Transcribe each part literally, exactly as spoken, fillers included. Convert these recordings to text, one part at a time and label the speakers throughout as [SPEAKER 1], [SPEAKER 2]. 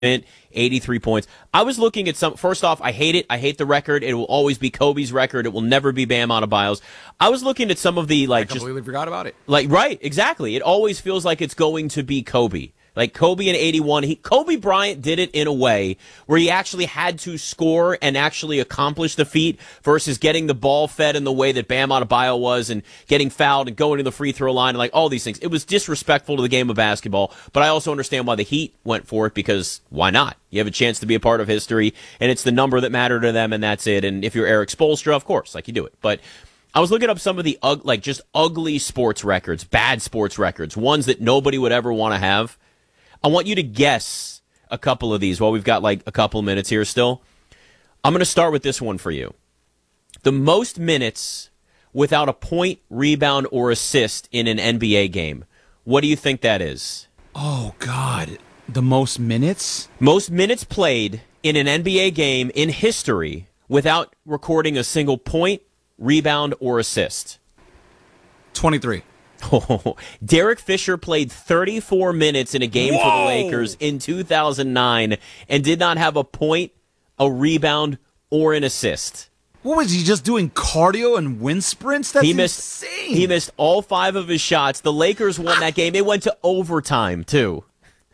[SPEAKER 1] eighty-three points. I was looking at some. First off, I hate it. I hate the record. It will always be Kobe's record. It will never be Bam Adebayo's. I was looking at some of the like.
[SPEAKER 2] I completely
[SPEAKER 1] just,
[SPEAKER 2] forgot about it.
[SPEAKER 1] Like right, exactly. It always feels like it's going to be Kobe. Like Kobe in eighty-one, he, Kobe Bryant did it in a way where he actually had to score and actually accomplish the feat versus getting the ball fed in the way that Bam Adebayo was and getting fouled and going to the free throw line and like all these things. It was disrespectful to the game of basketball, but I also understand why the Heat went for it because why not? You have a chance to be a part of history and it's the number that mattered to them and that's it. And if you're Eric Spoelstra, of course, like you do it. But I was looking up some of the ug- like just ugly sports records, bad sports records, ones that nobody would ever want to have. I want you to guess a couple of these while we've got like a couple minutes here still. I'm going to start with this one for you. The most minutes without a point, rebound, or assist in an N B A game. What do you think that is?
[SPEAKER 2] Oh, God. The most minutes?
[SPEAKER 1] Most minutes played in an N B A game in history without recording a single point, rebound, or assist.
[SPEAKER 2] twenty-three.
[SPEAKER 1] Oh, Derek Fisher played thirty-four minutes in a game
[SPEAKER 2] Whoa!
[SPEAKER 1] for the Lakers in two thousand nine and did not have a point, a rebound, or an assist.
[SPEAKER 2] What was he just doing? Cardio and wind sprints? That's
[SPEAKER 1] he missed,
[SPEAKER 2] insane.
[SPEAKER 1] He missed all five of his shots. The Lakers won that game. It went to overtime, too.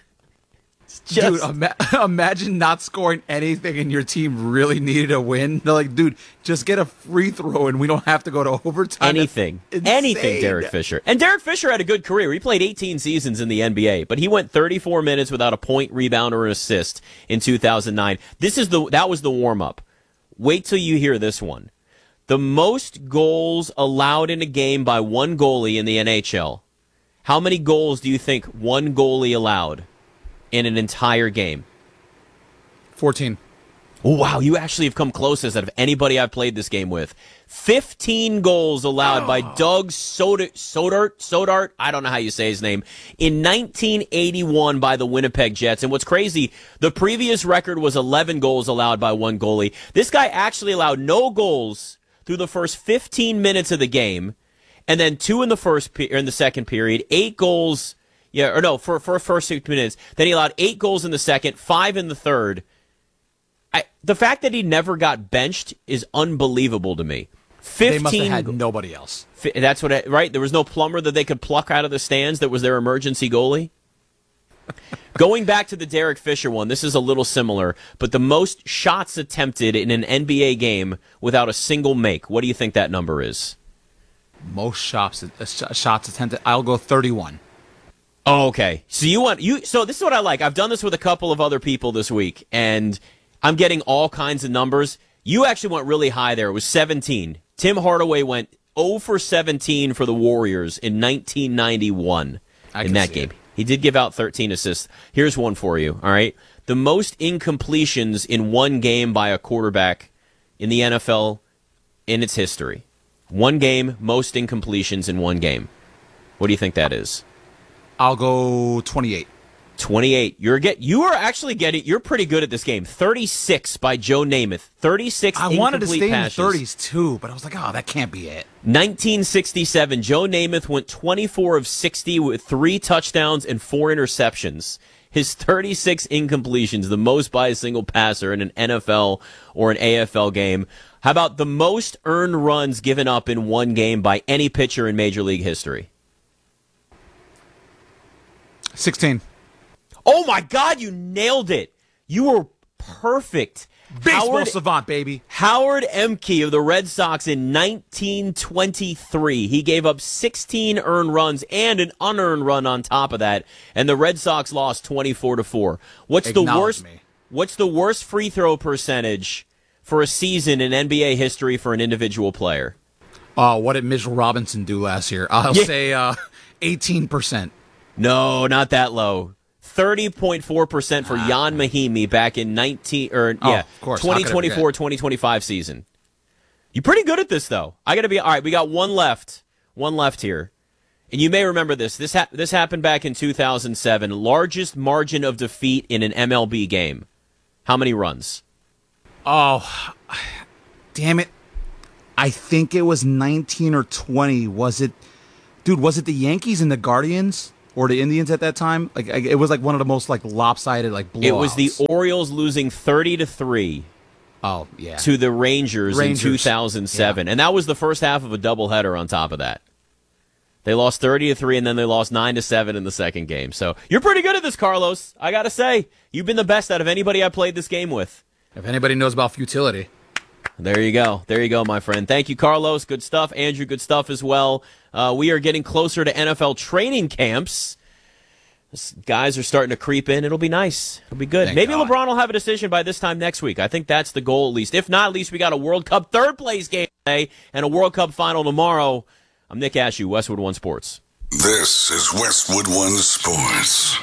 [SPEAKER 2] Just, dude, ima- imagine not scoring anything and your team really needed a win. They're like, dude, just get a free throw and we don't have to go to overtime.
[SPEAKER 1] Anything. Anything, Derek Fisher. And Derek Fisher had a good career. He played eighteen seasons in the N B A, but he went thirty-four minutes without a point, rebound, or an assist in two thousand nine. This is the That was the warm-up. Wait till you hear this one. The most goals allowed in a game by one goalie in the N H L. How many goals do you think one goalie allowed in an entire game?
[SPEAKER 2] fourteen.
[SPEAKER 1] Oh, wow, you actually have come closest out of anybody I've played this game with. fifteen goals allowed oh. by Doug Sodart, Sodart, Sodart, I don't know how you say his name, in nineteen eighty-one by the Winnipeg Jets. And what's crazy, the previous record was eleven goals allowed by one goalie. This guy actually allowed no goals through the first fifteen minutes of the game, and then two in the first pe- or in the second period, eight goals. Yeah, or no, for for first six minutes. Then he allowed eight goals in the second, five in the third. I, the fact that he never got benched is unbelievable to me. Fifteen.
[SPEAKER 2] They must have had nobody else.
[SPEAKER 1] That's what. I, right? There was no plumber that they could pluck out of the stands. That was their emergency goalie. Going back to the Derek Fisher one, this is a little similar, but the most shots attempted in an N B A game without a single make. What do you think that number is?
[SPEAKER 2] Most shots uh, shots attempted. I'll go thirty-one.
[SPEAKER 1] Oh, okay. So you want you? So this is what I like. I've done this with a couple of other people this week, and I'm getting all kinds of numbers. You actually went really high there. It was seventeen. Tim Hardaway went zero for seventeen for the Warriors in nineteen ninety-one in that game. It. He did give out thirteen assists. Here's one for you, all right? The most incompletions in one game by a quarterback in the N F L in its history. One game, most incompletions in one game. What do you think that is?
[SPEAKER 2] I'll go twenty-eight.
[SPEAKER 1] twenty-eight. You're get. You are actually getting. You're pretty good at this game. thirty-six by Joe Namath. thirty-six.
[SPEAKER 2] I wanted to stay
[SPEAKER 1] passes.
[SPEAKER 2] in the thirties too, but I was like, oh, that can't be it.
[SPEAKER 1] nineteen sixty-seven. Joe Namath went twenty-four of sixty with three touchdowns and four interceptions. His thirty-six incompletions, the most by a single passer in an N F L or an A F L game. How about the most earned runs given up in one game by any pitcher in Major League history?
[SPEAKER 2] sixteen.
[SPEAKER 1] Oh, my God, you nailed it. You were perfect.
[SPEAKER 2] Baseball
[SPEAKER 1] Howard,
[SPEAKER 2] savant, baby.
[SPEAKER 1] Howard Emke of the Red Sox in nineteen twenty-three. He gave up sixteen earned runs and an unearned run on top of that, and the Red Sox lost twenty-four to four. What's the worst?
[SPEAKER 2] Me.
[SPEAKER 1] What's the worst free throw percentage for a season in N B A history for an individual player?
[SPEAKER 2] Oh, uh, what did Mitchell Robinson do last year? I'll yeah. say uh, eighteen percent.
[SPEAKER 1] No, not that low. thirty point four percent for ah. Jan Mahimi back in nineteen or
[SPEAKER 2] oh,
[SPEAKER 1] yeah,
[SPEAKER 2] of course.
[SPEAKER 1] twenty twenty-four twenty twenty-five season. You're pretty good at this though. I got to be all right, we got one left. One left here. And you may remember this. This ha- this happened back in two thousand seven. Largest margin of defeat in an M L B game. How many runs?
[SPEAKER 2] Oh, damn it. I think it was nineteen or twenty. Was it Dude, was it the Yankees and the Guardians? or the Indians at that time. Like it was like one of the most like lopsided like blowouts.
[SPEAKER 1] It was the Orioles losing thirty to three.
[SPEAKER 2] Oh yeah,
[SPEAKER 1] to the Rangers, Rangers. in two thousand seven, yeah. And that was the first half of a doubleheader. On top of that, they lost thirty to three, and then they lost nine to seven in the second game. So you're pretty good at this, Carlos. I gotta say, you've been the best out of anybody I played this game with.
[SPEAKER 2] If anybody knows about futility.
[SPEAKER 1] There you go. There you go, my friend. Thank you, Carlos. Good stuff. Andrew, good stuff as well. Uh, we are getting closer to N F L training camps. Guys are starting to creep in. It'll be nice. It'll be good. Thank Maybe God. LeBron will have a decision by this time next week. I think that's the goal, at least. If not, at least we got a World Cup third-place game today and a World Cup final tomorrow. I'm Nick Ashew, Westwood One Sports.
[SPEAKER 3] This is Westwood One Sports.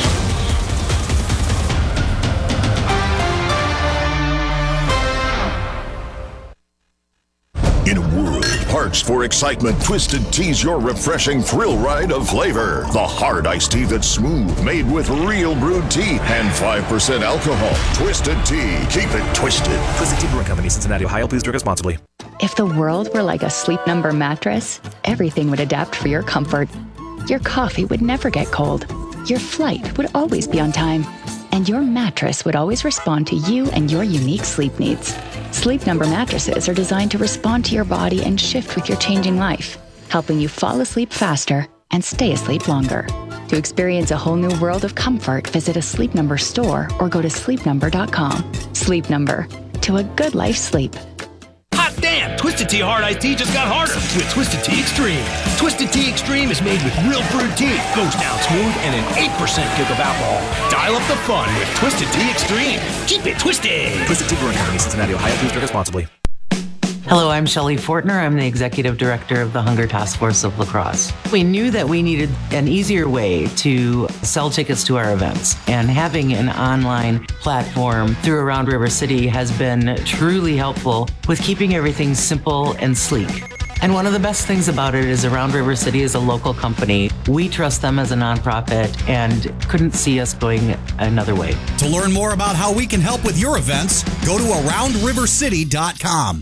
[SPEAKER 3] In a world parched for excitement, Twisted Tea's your refreshing thrill ride of flavor. The hard iced tea that's smooth, made with real brewed tea and five percent alcohol. Twisted Tea. Keep it twisted.
[SPEAKER 4] Twisted Tea Brewing Company, Cincinnati, Ohio. Please drink responsibly.
[SPEAKER 5] If the world were like a Sleep Number mattress, everything would adapt for your comfort. Your coffee would never get cold. Your flight would always be on time. And your mattress would always respond to you and your unique sleep needs. Sleep Number mattresses are designed to respond to your body and shift with your changing life, helping you fall asleep faster and stay asleep longer. To experience a whole new world of comfort, visit a Sleep Number store or go to sleep number dot com. Sleep Number. To a good life sleep.
[SPEAKER 6] Hot damn! Twisted Tea Hard Iced Tea just got harder with Twisted Tea Extreme. Twisted Tea Extreme is made with real brewed tea, goes down smooth, and an eight percent kick of alcohol. Dial up the fun with Twisted Tea Extreme. Keep it twisted!
[SPEAKER 4] Twisted Tea Brewing Company, Cincinnati, Ohio. Please drink responsibly.
[SPEAKER 7] Hello, I'm Shelley Fortner. I'm the Executive Director of the Hunger Task Force of La Crosse. We knew that we needed an easier way to sell tickets to our events, and having an online platform through Around River City has been truly helpful with keeping everything simple and sleek. And one of the best things about it is Around River City is a local company. We trust them as a nonprofit and couldn't see us going another way.
[SPEAKER 8] To learn more about how we can help with your events, go to around river city dot com.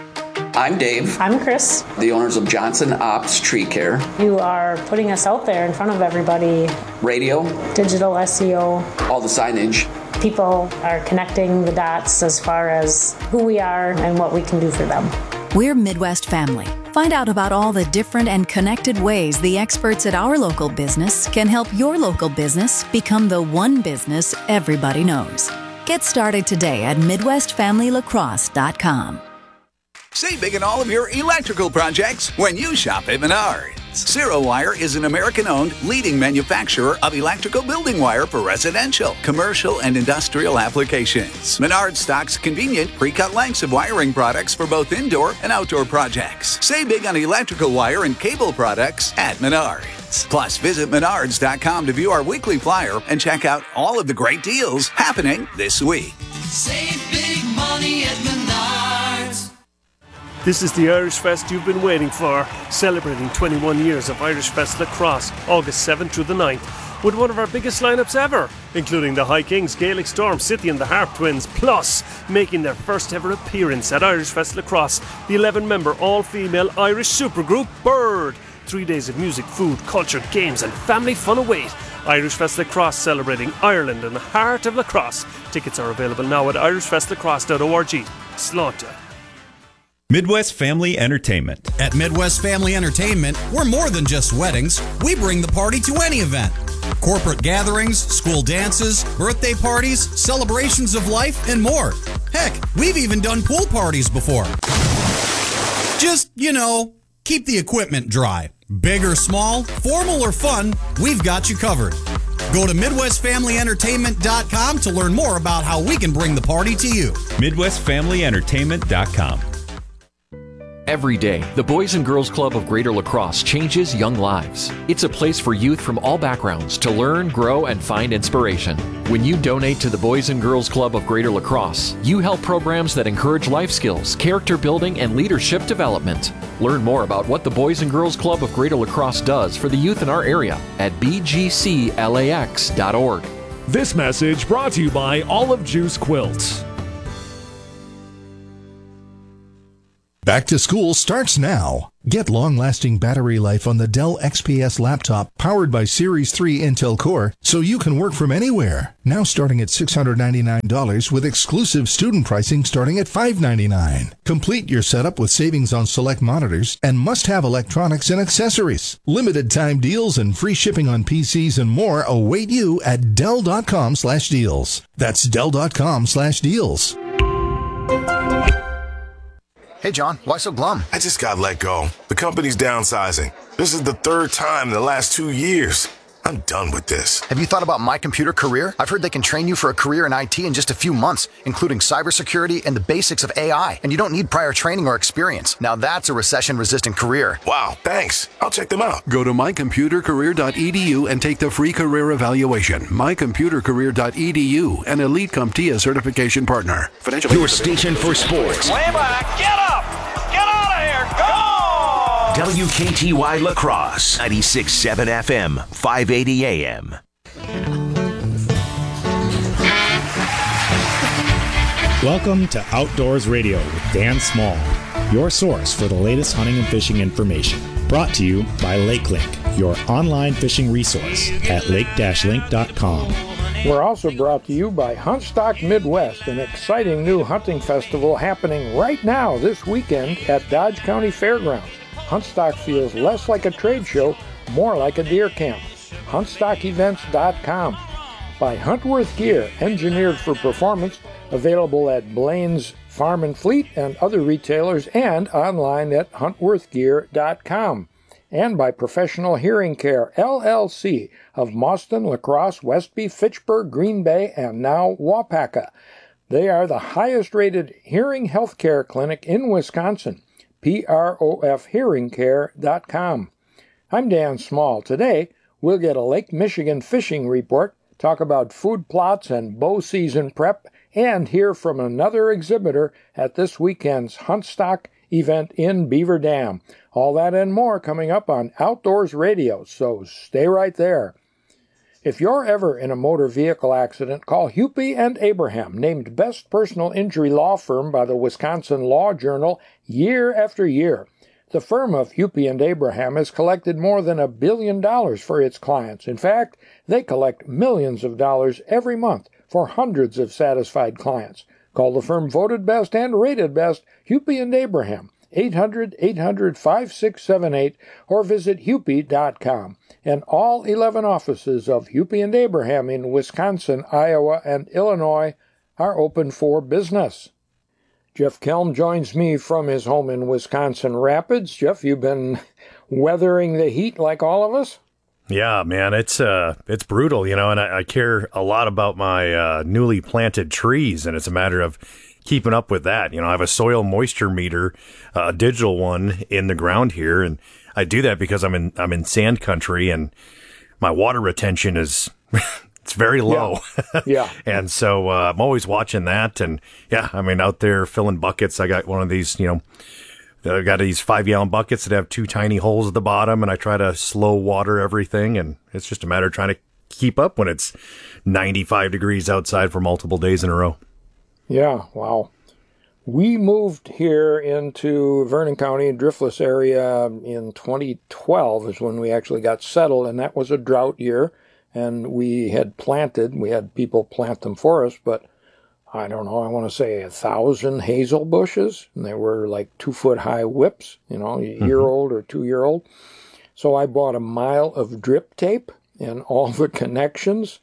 [SPEAKER 9] I'm Dave.
[SPEAKER 10] I'm Chris.
[SPEAKER 9] The owners of Johnson Ops Tree Care.
[SPEAKER 10] You are putting us out there in front of everybody.
[SPEAKER 9] Radio.
[SPEAKER 10] Digital S E O.
[SPEAKER 9] All the signage.
[SPEAKER 10] People are connecting the dots as far as who we are and what we can do for them.
[SPEAKER 11] We're Midwest Family. Find out about all the different and connected ways the experts at our local business can help your local business become the one business everybody knows. Get started today at midwest family lacrosse dot com.
[SPEAKER 12] Save big in all of your electrical projects when you shop at Menards. Zero Wire is an American-owned leading manufacturer of electrical building wire for residential, commercial, and industrial applications. Menards stocks convenient pre-cut lengths of wiring products for both indoor and outdoor projects. Save big on electrical wire and cable products at Menards. Plus, visit menards dot com to view our weekly flyer and check out all of the great deals happening this week.
[SPEAKER 13] Save big money at Menards.
[SPEAKER 14] This is the Irish Fest you've been waiting for, celebrating twenty-one years of Irish Fest Lacrosse, August seventh through the ninth, with one of our biggest lineups ever, including the High Kings, Gaelic Storm, City and the Harp Twins, plus making their first ever appearance at Irish Fest Lacrosse, the eleven-member all-female Irish supergroup Bird. Three days of music, food, culture, games and family fun await. Irish Fest Lacrosse, celebrating Ireland and the heart of lacrosse. Tickets are available now at irish fest lacrosse dot org. Slaughter.
[SPEAKER 15] Midwest Family Entertainment.
[SPEAKER 8] At Midwest Family Entertainment, we're more than just weddings. We bring the party to any event. Corporate gatherings, school dances, birthday parties, celebrations of life, and more. Heck, we've even done pool parties before. Just, you know, keep the equipment dry. Big or small, formal or fun, we've got you covered. Go to midwest family entertainment dot com to learn more about how we can bring the party to you.
[SPEAKER 15] midwest family entertainment dot com.
[SPEAKER 16] Every day, the Boys and Girls Club of Greater La Crosse changes young lives. It's a place for youth from all backgrounds to learn, grow, and find inspiration. When you donate to the Boys and Girls Club of Greater La Crosse, you help programs that encourage life skills, character building, and leadership development. Learn more about what the Boys and Girls Club of Greater La Crosse does for the youth in our area at b g c lax dot org.
[SPEAKER 17] This message brought to you by Olive Juice Quilts.
[SPEAKER 3] Back to school starts now.
[SPEAKER 18] Get long-lasting battery life on the Dell X P S laptop powered by Series three Intel Core so you can work from anywhere. Now starting at six hundred ninety-nine dollars with exclusive student pricing starting at five hundred ninety-nine dollars. Complete your setup with savings on select monitors and must-have electronics and accessories. Limited time deals and free shipping on P Cs and more await you at Dell.com slash deals. That's Dell.com slash deals.
[SPEAKER 19] Hey, John, why so glum?
[SPEAKER 20] I just got let go. The company's downsizing. This is the third time in the last two years. I'm done with this.
[SPEAKER 19] Have you thought about My Computer Career? I've heard they can train you for a career in I T in just a few months, including cybersecurity and the basics of A I. And you don't need prior training or experience. Now that's a recession-resistant career.
[SPEAKER 20] Wow, thanks. I'll check them out.
[SPEAKER 21] Go to my computer career dot e d u and take the free career evaluation. my computer career dot e d u, an Elite CompTIA certification partner.
[SPEAKER 6] Financial Your station for sports.
[SPEAKER 22] Way back. Get up. Get out of here. Go!
[SPEAKER 6] W K T Y La Crosse, ninety-six point seven F M, five eighty A M.
[SPEAKER 23] Welcome to Outdoors Radio with Dan Small, your source for the latest hunting and fishing information. Brought to you by LakeLink, your online fishing resource at lake dash link dot com.
[SPEAKER 24] We're also brought to you by Huntstock Midwest, an exciting new hunting festival happening right now this weekend at Dodge County Fairgrounds. Huntstock feels less like a trade show, more like a deer camp. huntstock events dot com. By Huntworth Gear, engineered for performance, available at Blaine's Farm and Fleet and other retailers and online at huntworth gear dot com. And by Professional Hearing Care, L L C, of Mauston, La Crosse, Westby, Fitchburg, Green Bay, and now Waupaca. They are the highest-rated hearing health care clinic in Wisconsin. P R O F hearing care dot com. I'm Dan Small. Today, we'll get a Lake Michigan fishing report, talk about food plots and bow season prep, and hear from another exhibitor at this weekend's Huntstock event in Beaver Dam. All that and more coming up on Outdoors Radio, so stay right there. If you're ever in a motor vehicle accident, call Hupy and Abraham, named Best Personal Injury Law Firm by the Wisconsin Law Journal year after year. The firm of Hupy and Abraham has collected more than a billion dollars for its clients. In fact, they collect millions of dollars every month for hundreds of satisfied clients. Call the firm voted best and rated best, Hupy and Abraham, eight hundred, eight hundred, five six seven eight, or visit hupy dot com. And all eleven offices of Hupy and Abraham in Wisconsin, Iowa, and Illinois are open for business. Jeff Kelm joins me from his home in Wisconsin Rapids. Jeff, you've been weathering the heat like all of us?
[SPEAKER 25] Yeah, man, it's uh, it's brutal, you know, and I, I care a lot about my uh, newly planted trees, and it's a matter of keeping up with that. You know, I have a soil moisture meter, uh, a digital one in the ground here, and I do that because I'm in I'm in sand country, and my water retention is it's very low.
[SPEAKER 24] Yeah, yeah.
[SPEAKER 25] And so uh, I'm always watching that, and yeah, I mean, out there filling buckets. I got one of these, you know. I've got these five-gallon buckets that have two tiny holes at the bottom, and I try to slow water everything, and it's just a matter of trying to keep up when it's ninety-five degrees outside for multiple days in a row.
[SPEAKER 24] Yeah, wow. We moved here into Vernon County, Driftless area, in twenty twelve is when we actually got settled, and that was a drought year, and we had planted, we had people plant them for us, but I don't know, I want to say a thousand hazel bushes, and they were like two-foot-high whips, you know, a mm-hmm. year-old or two-year-old. So I bought a mile of drip tape and all the connections,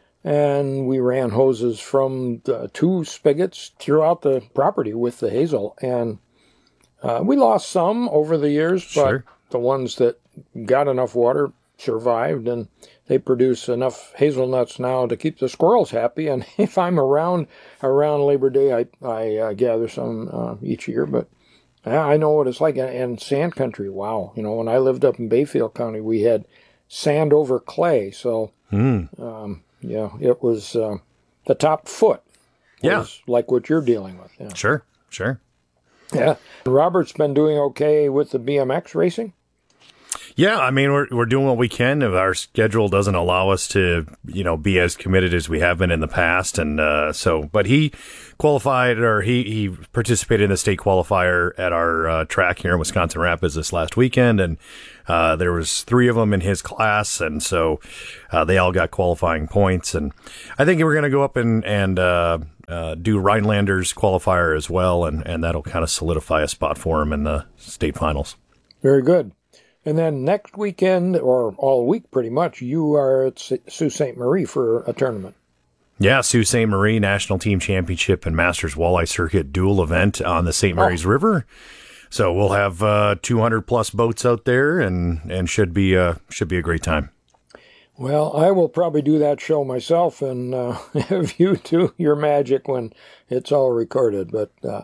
[SPEAKER 24] and we ran hoses from the two spigots throughout the property with the hazel. And uh, we lost some over the years, but sure. the ones that got enough water survived, and they produce enough hazelnuts now to keep the squirrels happy. And if I'm around around Labor Day, I I uh, gather some uh, each year. But yeah, I know what it's like. And, and sand country, wow! You know, when I lived up in Bayfield County, we had sand over clay. So
[SPEAKER 25] mm.
[SPEAKER 24] um, yeah, it was uh, the top foot.
[SPEAKER 25] Yeah,
[SPEAKER 24] was like what you're dealing with. Yeah.
[SPEAKER 25] Sure, sure.
[SPEAKER 24] Yeah, Robert's been doing okay with the B M X racing.
[SPEAKER 25] Yeah, I mean, we're we're doing what we can. If our schedule doesn't allow us to, you know, be as committed as we have been in the past, and uh, so, but he qualified, or he, he participated in the state qualifier at our uh, track here in Wisconsin Rapids this last weekend, and uh, there was three of them in his class, and so uh, they all got qualifying points, and I think we're going to go up and and uh, uh, do Rhinelanders qualifier as well, and and that'll kind of solidify a spot for him in the state finals.
[SPEAKER 24] Very good. And then next weekend, or all week pretty much, you are at Sault Ste. Marie for a tournament.
[SPEAKER 25] Yeah, Sault Ste. Marie National Team Championship and Masters Walleye Circuit dual event on the Saint Mary's oh. River. So we'll have uh, two hundred plus boats out there, and, and should be a, should be a great time.
[SPEAKER 24] Well, I will probably do that show myself and uh, have you do your magic when it's all recorded. But uh,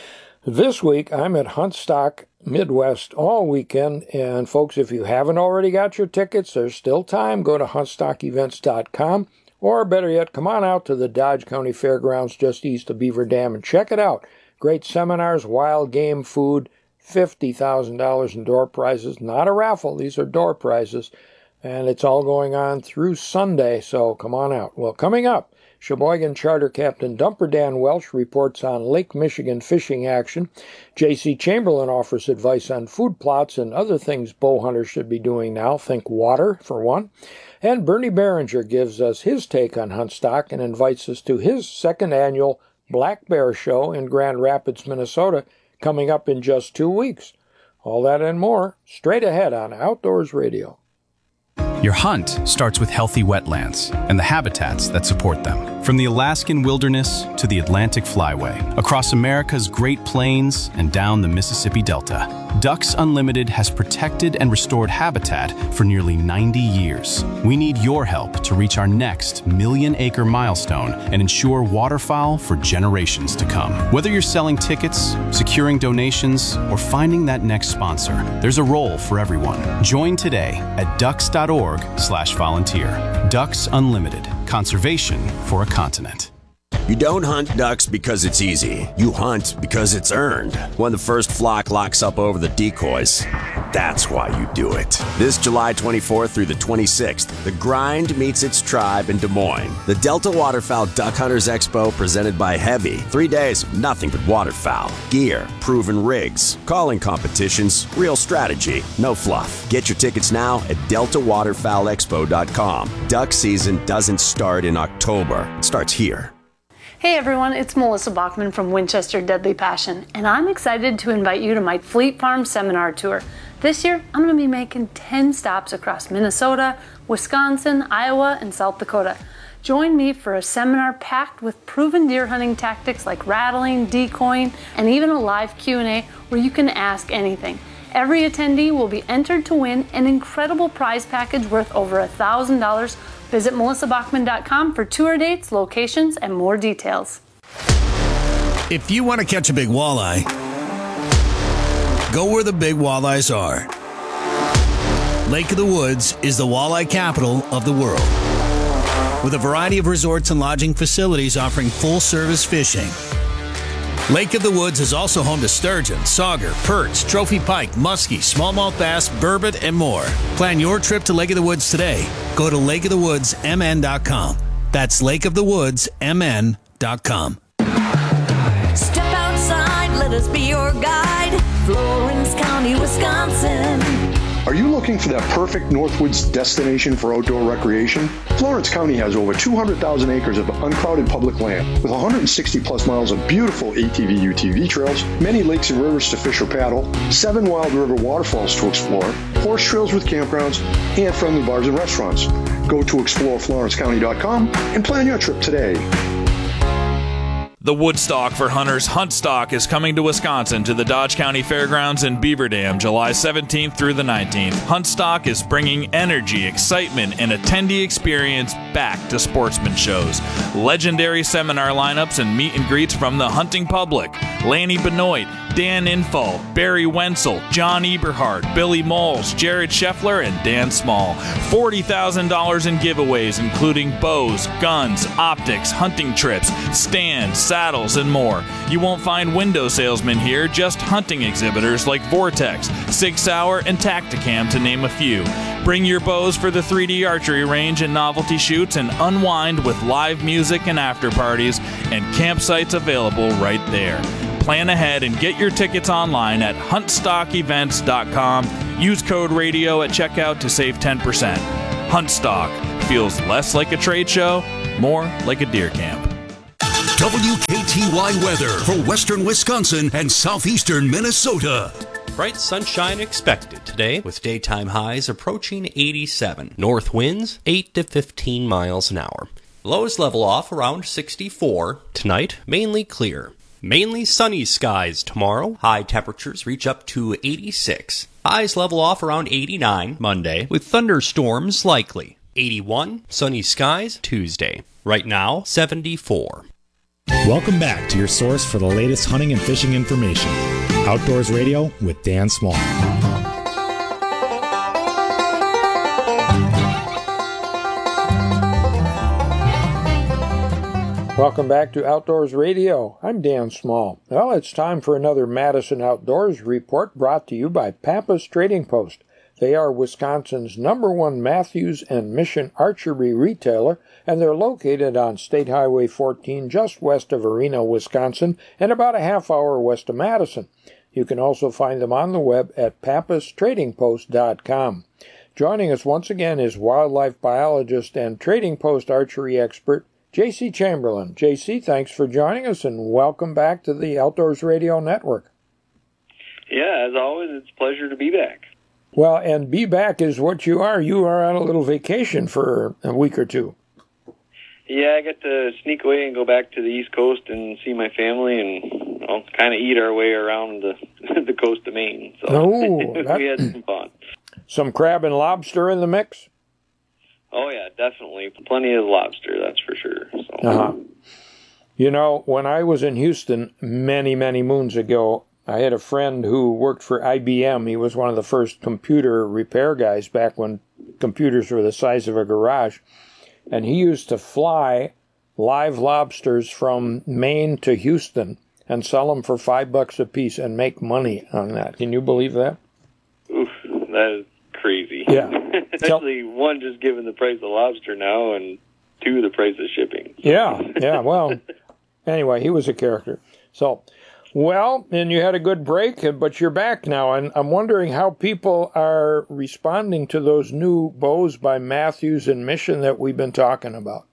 [SPEAKER 24] this week, I'm at Huntstock Midwest all weekend, and folks, if you haven't already got your tickets, there's still time. Go to huntstock events dot com, or better yet, come on out to the Dodge County Fairgrounds just east of Beaver Dam and check it out. Great seminars, wild game, food, fifty thousand dollars in door prizes. Not a raffle, these are door prizes, and it's all going on through Sunday, so come on out. Well, coming up, Sheboygan Charter Captain Dumper Dan Welch reports on Lake Michigan fishing action. J C Chamberlain offers advice on food plots and other things bow hunters should be doing now. Think water, for one. And Bernie Behringer gives us his take on Huntstock and invites us to his second annual Black Bear Show in Grand Rapids, Minnesota, coming up in just two weeks. All that and more, straight ahead on Outdoors Radio.
[SPEAKER 1] Your hunt starts with healthy wetlands and the habitats that support them. From the Alaskan wilderness to the Atlantic flyway, across America's Great Plains and down the Mississippi Delta, Ducks Unlimited has protected and restored habitat for nearly ninety years. We need your help to reach our next million-acre milestone and ensure waterfowl for generations to come. Whether you're selling tickets, securing donations, or finding that next sponsor, there's a role for everyone. Join today at ducks dot org slash volunteer. Ducks Unlimited. Conservation for a continent.
[SPEAKER 2] You don't hunt ducks because it's easy. You hunt because it's earned. When the first flock locks up over the decoys, that's why you do it. This July twenty-fourth through the twenty-sixth, the grind meets its tribe in Des Moines. The Delta Waterfowl Duck Hunters Expo presented by Heavy. Three days of nothing but waterfowl. Gear, proven rigs, calling competitions, real strategy, no fluff. Get your tickets now at delta waterfowl expo dot com. Duck season doesn't start in October. It starts here.
[SPEAKER 4] Hey everyone, it's Melissa Bachman from Winchester Deadly Passion, and I'm excited to invite you to my Fleet Farm Seminar Tour. This year, I'm going to be making ten stops across Minnesota, Wisconsin, Iowa, and South Dakota. Join me for a seminar packed with proven deer hunting tactics like rattling, decoying, and even a live Q and A where you can ask anything. Every attendee will be entered to win an incredible prize package worth over one thousand dollars. Visit melissa bachman dot com for tour dates, locations, and more details.
[SPEAKER 5] If you want to catch a big walleye, go where the big walleyes are. Lake of the Woods is the walleye capital of the world, with a variety of resorts and lodging facilities offering full-service fishing. Lake of the Woods is also home to sturgeon, sauger, perch, trophy pike, muskie, smallmouth bass, burbot, and more. Plan your trip to Lake of the Woods today. Go to lake of the woods m n dot com. That's lake of the woods m n dot com.
[SPEAKER 7] Step outside, let us be your guide. Florence County, Wisconsin.
[SPEAKER 26] Are you looking for that perfect Northwoods destination for outdoor recreation? Florence County has over two hundred thousand acres of uncrowded public land with one hundred sixty plus miles of beautiful A T V U T V trails, many lakes and rivers to fish or paddle, seven wild river waterfalls to explore, horse trails with campgrounds, and friendly bars and restaurants. Go to explore florence county dot com and plan your trip today.
[SPEAKER 27] The Woodstock for Hunters Huntstock is coming to Wisconsin to the Dodge County Fairgrounds in Beaver Dam July seventeenth through the nineteenth. Huntstock is bringing energy, excitement, and attendee experience back to sportsman shows. Legendary seminar lineups and meet and greets from the hunting public. Lanny Benoit, Dan Infalt, Barry Wenzel, John Eberhard, Billy Moles, Jared Scheffler, and Dan Small. forty thousand dollars in giveaways, including bows, guns, optics, hunting trips, stands, saddles, and more. You won't find window salesmen here, just hunting exhibitors like Vortex, Sig Sauer, and Tacticam, to name a few. Bring your bows for the three D archery range and novelty shoots and unwind with live music and after parties and campsites available right there. Plan ahead and get your tickets online at hunt stock events dot com. Use code radio at checkout to save ten percent. Huntstock feels less like a trade show, more like a deer camp.
[SPEAKER 8] W K T Y weather for western Wisconsin and southeastern Minnesota.
[SPEAKER 9] Bright sunshine expected today with daytime highs approaching eighty-seven. North winds eight to fifteen miles an hour. Lows level off around sixty-four. Tonight, mainly clear. Mainly sunny skies tomorrow. High temperatures reach up to eighty-six. Highs level off around eighty-nine Monday with thunderstorms likely. eighty-one, sunny skies Tuesday. Right now, seventy-four.
[SPEAKER 23] Welcome back to your source for the latest hunting and fishing information. Outdoors Radio with Dan Small.
[SPEAKER 24] Welcome back to Outdoors Radio. I'm Dan Small. Well, it's time for another Madison Outdoors report brought to you by Pappas Trading Post. They are Wisconsin's number one Matthews and Mission archery retailer, and they're located on State Highway fourteen just west of Arena, Wisconsin, and about a half hour west of Madison. You can also find them on the web at pappas trading post dot com. Joining us once again is wildlife biologist and Trading Post archery expert, J C Chamberlain. J C, thanks for joining us, and welcome back to the Outdoors Radio Network.
[SPEAKER 10] Yeah, as always, it's a pleasure to be back.
[SPEAKER 24] Well, and be back is what you are. You are on a little vacation for a week or two.
[SPEAKER 10] Yeah, I got to sneak away and go back to the East Coast and see my family and well, kind of eat our way around the the coast of Maine. So
[SPEAKER 24] oh, that,
[SPEAKER 10] we had some fun.
[SPEAKER 24] Some crab and lobster in the mix?
[SPEAKER 10] Oh, yeah, definitely. Plenty of lobster, that's for sure. So.
[SPEAKER 24] Uh-huh. You know, when I was in Houston many, many moons ago, I had a friend who worked for I B M. He was one of the first computer repair guys back when computers were the size of a garage. And he used to fly live lobsters from Maine to Houston and sell them for five bucks a piece and make money on that. Can you believe that?
[SPEAKER 10] Oof, that is crazy.
[SPEAKER 24] Yeah.
[SPEAKER 10] Especially one, just given the price of lobster now, and two, the price of shipping.
[SPEAKER 24] Yeah, yeah, well, anyway, he was a character. So, well, and you had a good break, but you're back now, and I'm wondering how people are responding to those new bows by Matthews and Mission that we've been talking about.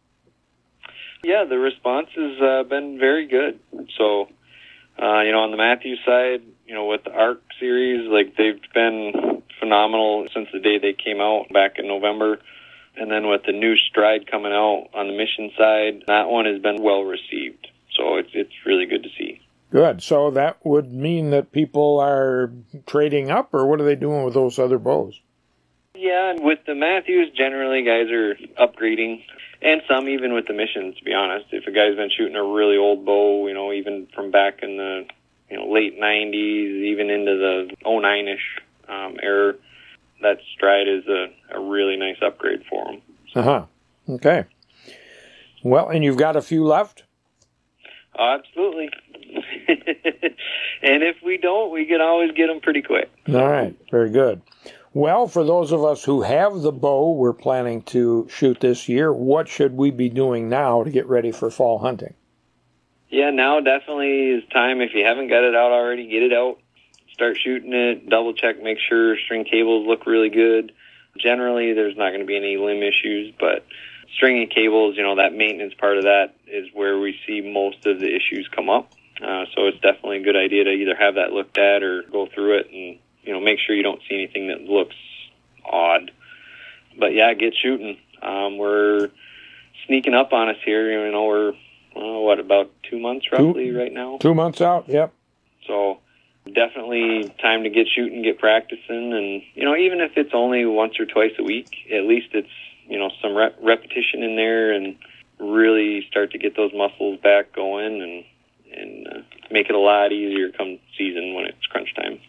[SPEAKER 10] Yeah, the response has uh, been very good. So, uh, you know, on the Matthews side, you know, with the ARC series, like, they've been phenomenal since the day they came out back in November. And then with the new Stride coming out on the Mission side, that one has been well received. So it's it's really good to see.
[SPEAKER 24] Good. So that would mean that people are trading up, or what are they doing with those other bows?
[SPEAKER 10] Yeah, and with the Matthews, generally guys are upgrading, and some even with the Mission, to be honest. If a guy's been shooting a really old bow, you know, even from back in the you know late nineties, even into the oh nine-ish um, era, that Stride is a, a really nice upgrade for them.
[SPEAKER 24] Uh-huh. Okay. Well, and you've got a few left?
[SPEAKER 10] Oh, absolutely. And if we don't, we can always get them pretty quick.
[SPEAKER 24] All right. Very good. Well, for those of us who have the bow we're planning to shoot this year, what should we be doing now to get ready for fall hunting?
[SPEAKER 10] Yeah, now definitely is time. If you haven't got it out already, get it out. Start shooting it, double check, make sure string cables look really good. Generally, there's not going to be any limb issues, but stringing cables, you know, that maintenance part of that is where we see most of the issues come up. Uh, so it's definitely a good idea to either have that looked at or go through it and, you know, make sure you don't see anything that looks odd. But yeah, get shooting. Um, we're sneaking up on us here. You know, we're, uh, what, about two months roughly
[SPEAKER 24] two,
[SPEAKER 10] right now?
[SPEAKER 24] Two months out, yep.
[SPEAKER 10] So definitely time to get shooting, get practicing, and, you know, even if it's only once or twice a week, at least it's, you know, some rep- repetition in there and really start to get those muscles back going and, and uh, make it a lot easier come season when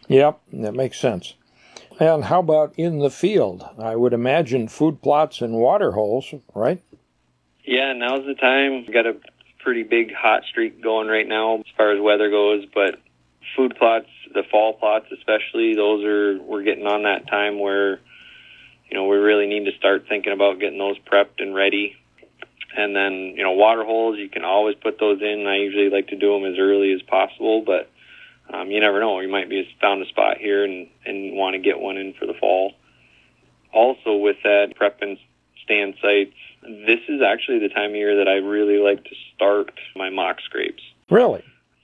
[SPEAKER 24] Yep, that makes sense. And how about in the field? I would imagine food plots and water holes, right?
[SPEAKER 10] Yeah, now's the time. We've got a pretty big hot streak going right now as far as weather goes, but food plots, the fall plots especially, those are, we're getting on that time where, you know, we really need to start thinking about getting those prepped and ready. And then, you know, water holes, you can always put those in. I usually like to do them as early as possible, but Um, you never know. You might be found a spot here and, and want to get one in for the fall. Also with that, prep and stand sites, this is actually the time of year that I really like to start my mock scrapes.
[SPEAKER 24] Really?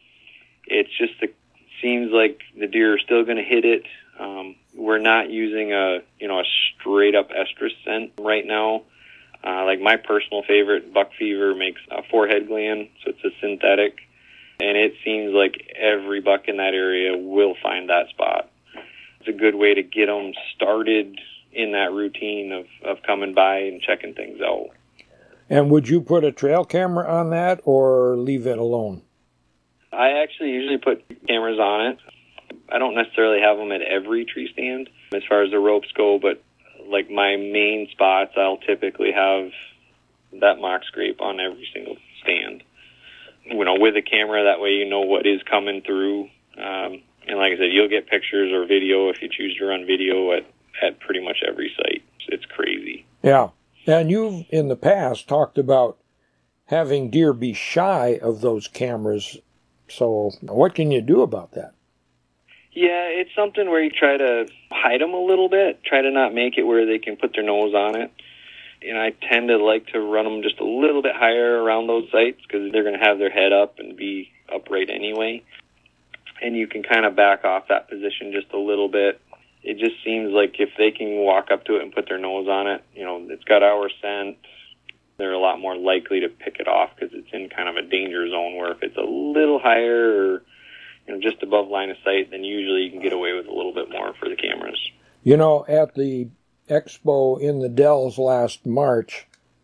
[SPEAKER 10] It's just, it seems like the deer are still going to hit it. Um, we're not using a, you know, a straight up estrus scent right now. Uh, like my personal favorite, Buck Fever, makes a forehead gland, so it's a synthetic. And it seems like every buck in that area will find that spot. It's a good way to get them started in that routine of, of coming by and checking things out.
[SPEAKER 24] And would you put a trail camera on that or leave it alone?
[SPEAKER 10] I actually usually put cameras on it. I don't necessarily have them at every tree stand as far as the ropes go, but like my main spots, I'll typically have that mock scrape on every single stand. You know, with a camera, that way you know what is coming through. Um, and like I said, you'll get pictures or video if you choose to run video at, at pretty much every site. It's crazy.
[SPEAKER 24] Yeah. And you've, in the past, talked about having deer be shy of those cameras. So what can you do about that?
[SPEAKER 10] Yeah, it's something where you try to hide them a little bit, try to not make it where they can put their nose on it. And I tend to like to run them just a little bit higher around those sites because they're going to have their head up and be upright anyway. And you can kind of back off that position just a little bit. It just seems like if they can walk up to it and put their nose on it, you know, it's got our scent, they're a lot more likely to pick it off because it's in kind of a danger zone where if it's a little higher or, you know, just above line of sight, then usually you can get away with a little bit more for the cameras.
[SPEAKER 24] You know, at the Expo in the Dells last March,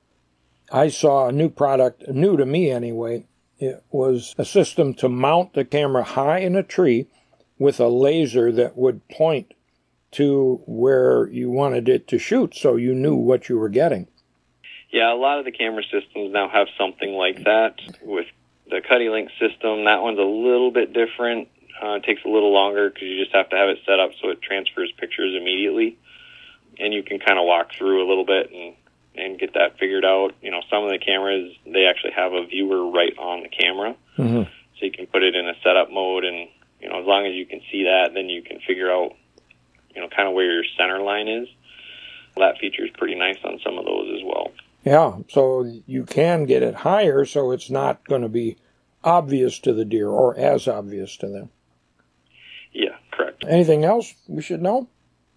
[SPEAKER 24] I saw a new product, new to me anyway. It was a system to mount the camera high in a tree with a laser that would point to where you wanted it to shoot so you knew what you were getting.
[SPEAKER 10] Yeah, a lot of the camera systems now have something like that. With the CuddyLink system, that one's a little bit different. Uh, it takes a little longer because you just have to have it set up so it transfers pictures immediately. And you can kind of walk through a little bit and, and get that figured out. You know, some of the cameras, they actually have a viewer right on the camera.
[SPEAKER 24] Mm-hmm.
[SPEAKER 10] So you can put it in a setup mode, and, you know, as long as you can see that, then you can figure out, you know, kind of where your center line is. That feature is pretty nice on some of those as well.
[SPEAKER 24] Yeah, so you can get it higher so it's not going to be obvious to the deer or as obvious to them.
[SPEAKER 10] Yeah, correct.
[SPEAKER 24] Anything else we should know?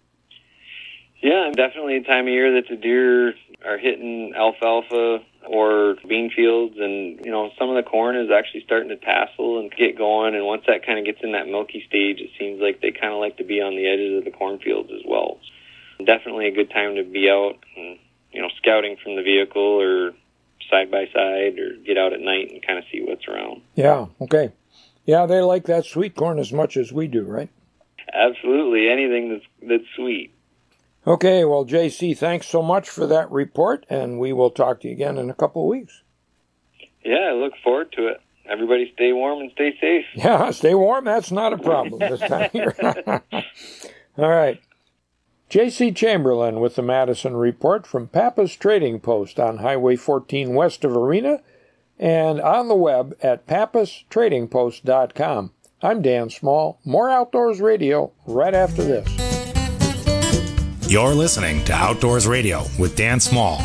[SPEAKER 10] Yeah, definitely a time of year that the deer are hitting alfalfa or bean fields, and, you know, some of the corn is actually starting to tassel and get going, and once that kind of gets in that milky stage, it seems like they kind of like to be on the edges of the cornfields as well. Definitely a good time to be out and, you know, scouting from the vehicle or side by side or get out at night and kind of see what's around.
[SPEAKER 24] Yeah, okay. Yeah, they like that sweet corn as much as we do, right?
[SPEAKER 10] Absolutely, anything that's that's sweet.
[SPEAKER 24] Okay, well, J C, thanks so much for that report, and we will talk to you again in a couple of weeks.
[SPEAKER 10] Yeah, I look forward to it. Everybody stay warm and stay safe.
[SPEAKER 24] Yeah, stay warm. That's not a problem this time of year. All right. J C Chamberlain with the Madison Report from Pappas Trading Post on Highway fourteen west of Arena and on the web at pappas trading post dot com. I'm Dan Small. More Outdoors Radio right after this.
[SPEAKER 23] You're listening to Outdoors Radio with Dan Small.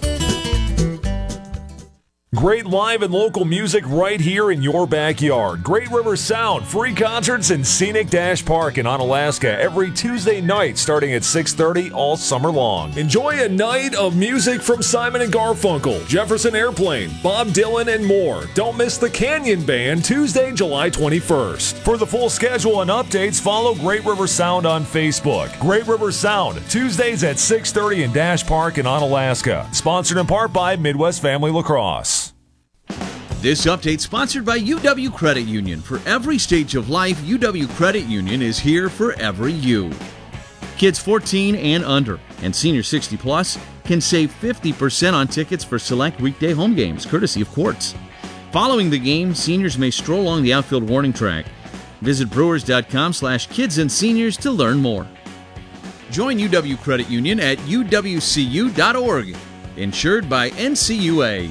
[SPEAKER 11] Great live and local music right here in your backyard. Great River Sound, free concerts in Scenic Dash Park in Onalaska every Tuesday night starting at six thirty all summer long. Enjoy a night of music from Simon and Garfunkel, Jefferson Airplane, Bob Dylan, and more. Don't miss the Canyon Band Tuesday, July twenty-first. For the full schedule and updates, follow Great River Sound on Facebook. Great River Sound, Tuesdays at six thirty in Dash Park in Onalaska. Sponsored in part by Midwest Family Lacrosse.
[SPEAKER 3] This update sponsored by U W Credit Union. For every stage of life, U W Credit Union is here for every you. Kids fourteen and under and senior sixty plus can save fifty percent on tickets for select weekday home games, courtesy of Quartz. Following the game, seniors may stroll along the outfield warning track. Visit brewers.com slash kids and seniors to learn more. Join U W Credit Union at U W C U dot org. Insured by N C U A.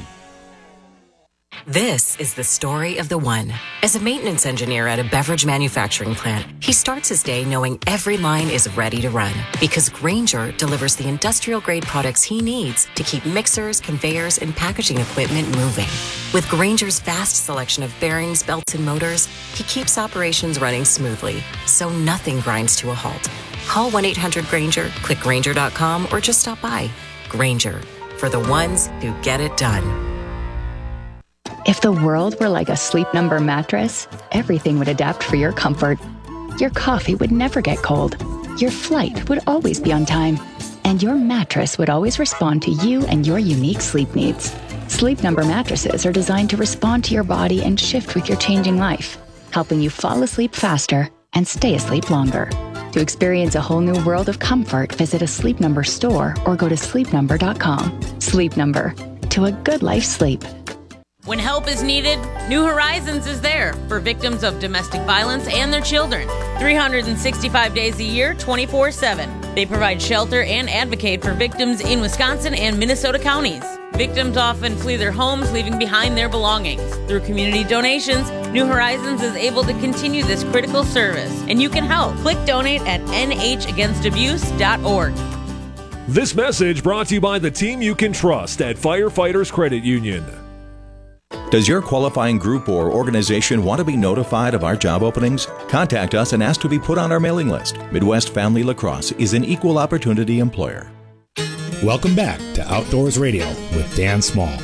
[SPEAKER 12] This is the story of the one. As a maintenance engineer at a beverage manufacturing plant, he starts his day knowing every line is ready to run because Grainger delivers the industrial-grade products he needs to keep mixers, conveyors, and packaging equipment moving. With Grainger's vast selection of bearings, belts, and motors, he keeps operations running smoothly, so nothing grinds to a halt. Call one eight hundred Grainger, click Grainger dot com, or just stop by. Grainger, for the ones who get it done.
[SPEAKER 13] If the world were like a Sleep Number mattress, everything would adapt for your comfort. Your coffee would never get cold. Your flight would always be on time. And your mattress would always respond to you and your unique sleep needs. Sleep Number mattresses are designed to respond to your body and shift with your changing life, helping you fall asleep faster and stay asleep longer. To experience a whole new world of comfort, visit a Sleep Number store or go to sleep number dot com. Sleep Number. To a good life sleep.
[SPEAKER 14] When help is needed, New Horizons is there for victims of domestic violence and their children. three hundred sixty-five days a year, twenty-four seven. They provide shelter and advocate for victims in Wisconsin and Minnesota counties. Victims often flee their homes, leaving behind their belongings. Through community donations, New Horizons is able to continue this critical service, and you can help. Click donate at N H against abuse dot org.
[SPEAKER 11] This message brought to you by the team you can trust at Firefighters Credit Union.
[SPEAKER 15] Does your qualifying group or organization want to be notified of our job openings? Contact us and ask to be put on our mailing list. Midwest Family Lacrosse is an equal opportunity employer.
[SPEAKER 23] Welcome back to Outdoors Radio with Dan Small.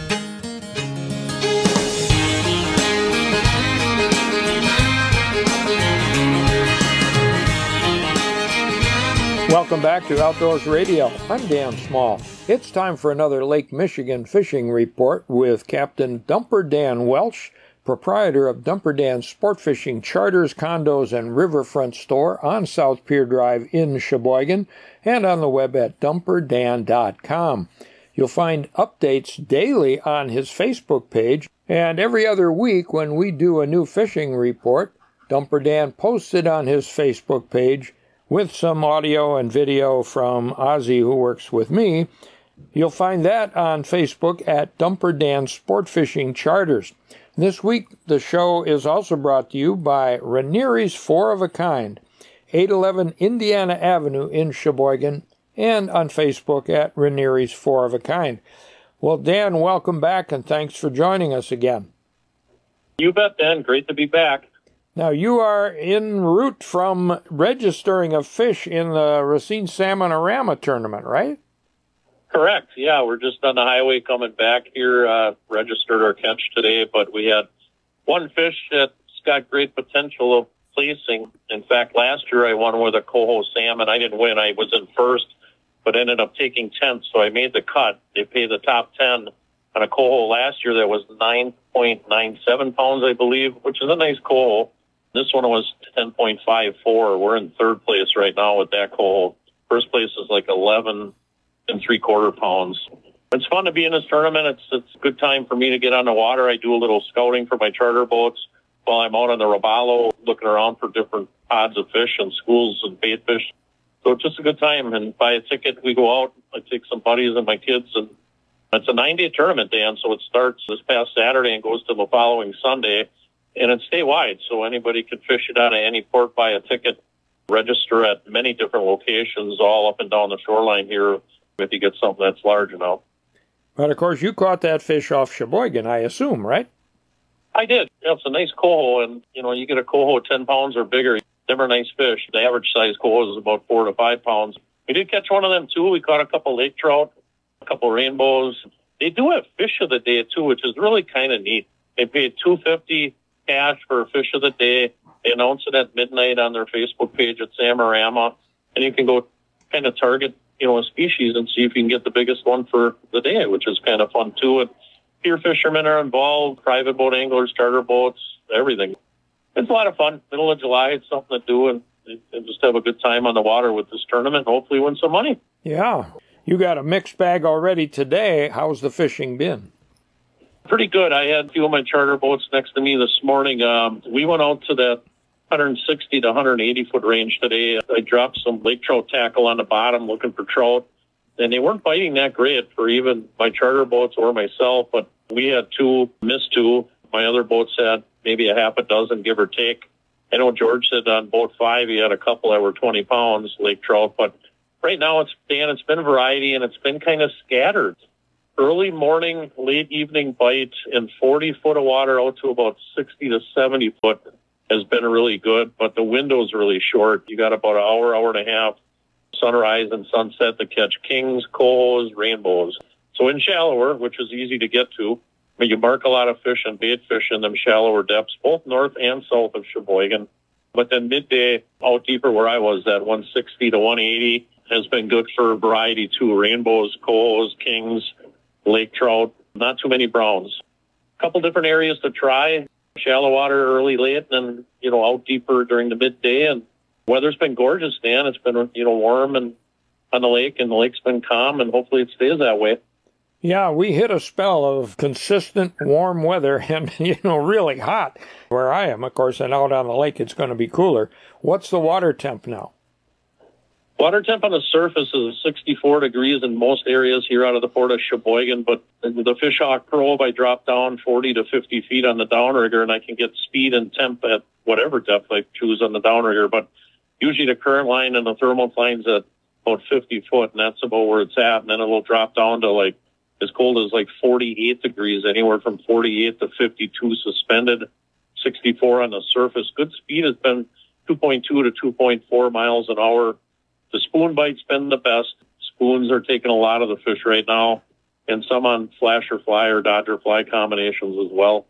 [SPEAKER 24] Welcome back to Outdoors Radio. I'm Dan Small. It's time for another Lake Michigan fishing report with Captain Dumper Dan Welch, proprietor of Dumper Dan Sport Fishing Charters, Condos, and Riverfront Store on South Pier Drive in Sheboygan and on the web at dumper dan dot com. You'll find updates daily on his Facebook page, and every other week when we do a new fishing report, Dumper Dan posts it on his Facebook page with some audio and video from Ozzy, who works with me. You'll find that on Facebook at Dumper Dan Sport Fishing Charters. This week, the show is also brought to you by Ranieri's Four of a Kind, eight eleven Indiana Avenue in Sheboygan, and on Facebook at Ranieri's Four of a Kind. Well, Dan, welcome back, and thanks for joining us again.
[SPEAKER 16] You bet, Dan. Great to be back.
[SPEAKER 24] Now, you are en route from registering a fish in the Racine Salmonorama tournament, right?
[SPEAKER 16] Correct. Yeah, we're just on the highway coming back here, uh, registered our catch today, but we had one fish that's got great potential of placing. In fact, last year I won with a coho salmon. I didn't win. I was in first, but ended up taking tenth, so I made the cut. They paid the top ten on a coho last year that was nine point nine seven pounds, I believe, which is a nice coho. This one was ten point five four. We're in third place right now with that coho. First place is like eleven and three quarter pounds. It's fun to be in this tournament. It's it's a good time for me to get on the water. I do a little scouting for my charter boats while I'm out on the Robalo, looking around for different pods of fish and schools and bait fish. So it's just a good time. And buy a ticket, we go out. I take some buddies and my kids, and it's a nine-day tournament, Dan. So it starts this past Saturday and goes to the following Sunday. And it's statewide, so anybody can fish it out of any port, buy a ticket, register at many different locations all up and down the shoreline here if you get something that's large enough.
[SPEAKER 24] But, of course, you caught that fish off Sheboygan, I assume, right?
[SPEAKER 16] I did. Yeah, it's a nice coho, and, you know, you get a coho ten pounds or bigger, them are nice fish. The average size coho is about four to five pounds. We did catch one of them, too. We caught a couple lake trout, a couple rainbows. They do have fish of the day, too, which is really kind of neat. They paid two hundred fifty dollars cash for a fish of the day. They announce it at midnight on their Facebook page at Samorama, and you can go kind of target, you know, a species and see if you can get the biggest one for the day, which is kind of fun too. And Pier fishermen are involved, private boat anglers, charter boats, everything. It's a lot of fun. Middle of July, it's something to do, and, and just have a good time on the water with this tournament. Hopefully win some money.
[SPEAKER 24] Yeah. You got a mixed bag already today. How's the fishing been?
[SPEAKER 16] Pretty good. I had a few of my charter boats next to me this morning. Um, we went out to that one sixty to one eighty foot range today. I dropped some lake trout tackle on the bottom looking for trout, and they weren't biting that great for even my charter boats or myself, but we had two, missed two. My other boats had maybe a half a dozen, give or take. I know George said on boat five he had a couple that were twenty pounds, lake trout, but right now it's, Dan, it's been variety, and it's been kind of scattered. Early morning, late evening bite in forty foot of water out to about sixty to seventy foot has been really good, but the window's really short. You got about an hour, hour and a half, sunrise and sunset to catch kings, cohos, rainbows. So in shallower, which is easy to get to, but you mark a lot of fish and bait fish in them shallower depths, both north and south of Sheboygan. But then midday, out deeper where I was, that one sixty to one eighty has been good for variety too. Rainbows, cohos, kings, lake trout, not too many browns. A couple different areas to try. Shallow water early, late, and then, you know, out deeper during the midday. And weather's been gorgeous, Dan. It's been, you know, warm and on the lake, and the lake's been calm, and hopefully it stays that way.
[SPEAKER 24] Yeah, we hit a spell of consistent warm weather and, you know, really hot where I am, of course, and out on the lake it's going to be cooler. What's the water temp now?
[SPEAKER 16] Water temp on the surface is sixty-four degrees in most areas here out of the port of Sheboygan, but the Fishhawk probe, I drop down forty to fifty feet on the downrigger, and I can get speed and temp at whatever depth I choose on the downrigger, but usually the current line and the thermal line's at about fifty foot, and that's about where it's at, and then it'll drop down to like as cold as like forty-eight degrees, anywhere from forty-eight to fifty-two suspended, sixty-four on the surface. Good speed has been two point two to two point four miles an hour. The spoon bite's been the best. Spoons are taking a lot of the fish right now, and some on flasher fly or dodger fly combinations as well.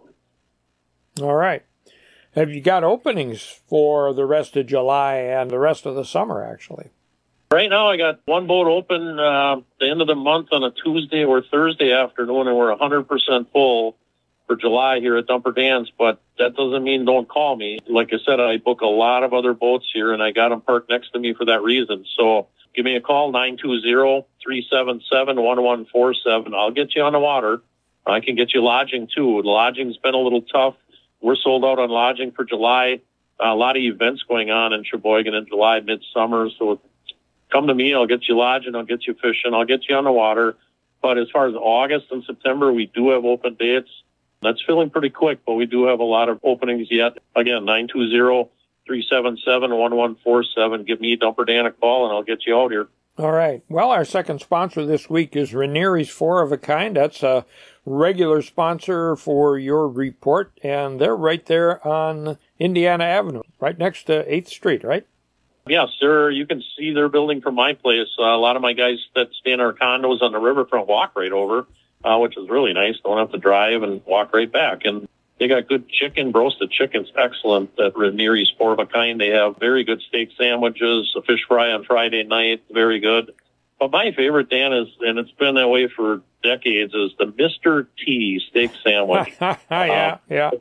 [SPEAKER 24] All right. Have you got openings for the rest of July and the rest of the summer, actually?
[SPEAKER 16] Right now, I got one boat open uh, the end of the month on a Tuesday or Thursday afternoon, and we're one hundred percent full for July here at Dumper Dan's, but that doesn't mean don't call me. Like I said, I book a lot of other boats here, and I got them parked next to me for that reason. So give me a call, nine two zero, three seven seven, one one four seven. I'll get you on the water. I can get you lodging, too. The lodging's been a little tough. We're sold out on lodging for July. Uh, a lot of events going on in Sheboygan in July, midsummer. So come to me. I'll get you lodging. I'll get you fishing. I'll get you on the water. But as far as August and September, we do have open dates. That's filling pretty quick, but we do have a lot of openings yet. Again, nine two zero, three seven seven, one one four seven. Give me, Dumper Dan, a call, and I'll get you out here.
[SPEAKER 24] All right. Well, our second sponsor this week is Ranieri's Four of a Kind. That's a regular sponsor for your report, and they're right there on Indiana Avenue, right next to eighth Street, right?
[SPEAKER 16] Yes, sir. You can see their building from my place. Uh, a lot of my guys that stay in our condos on the riverfront walk right over. Uh, which is really nice. Don't have to drive and walk right back. And they got good chicken, roasted chicken's excellent at Ranieri's Four of a Kind. They have very good steak sandwiches, a fish fry on Friday night, very good. But my favorite, Dan, is, and it's been that way for decades, is the Mister T steak sandwich.
[SPEAKER 24] yeah, uh, yeah.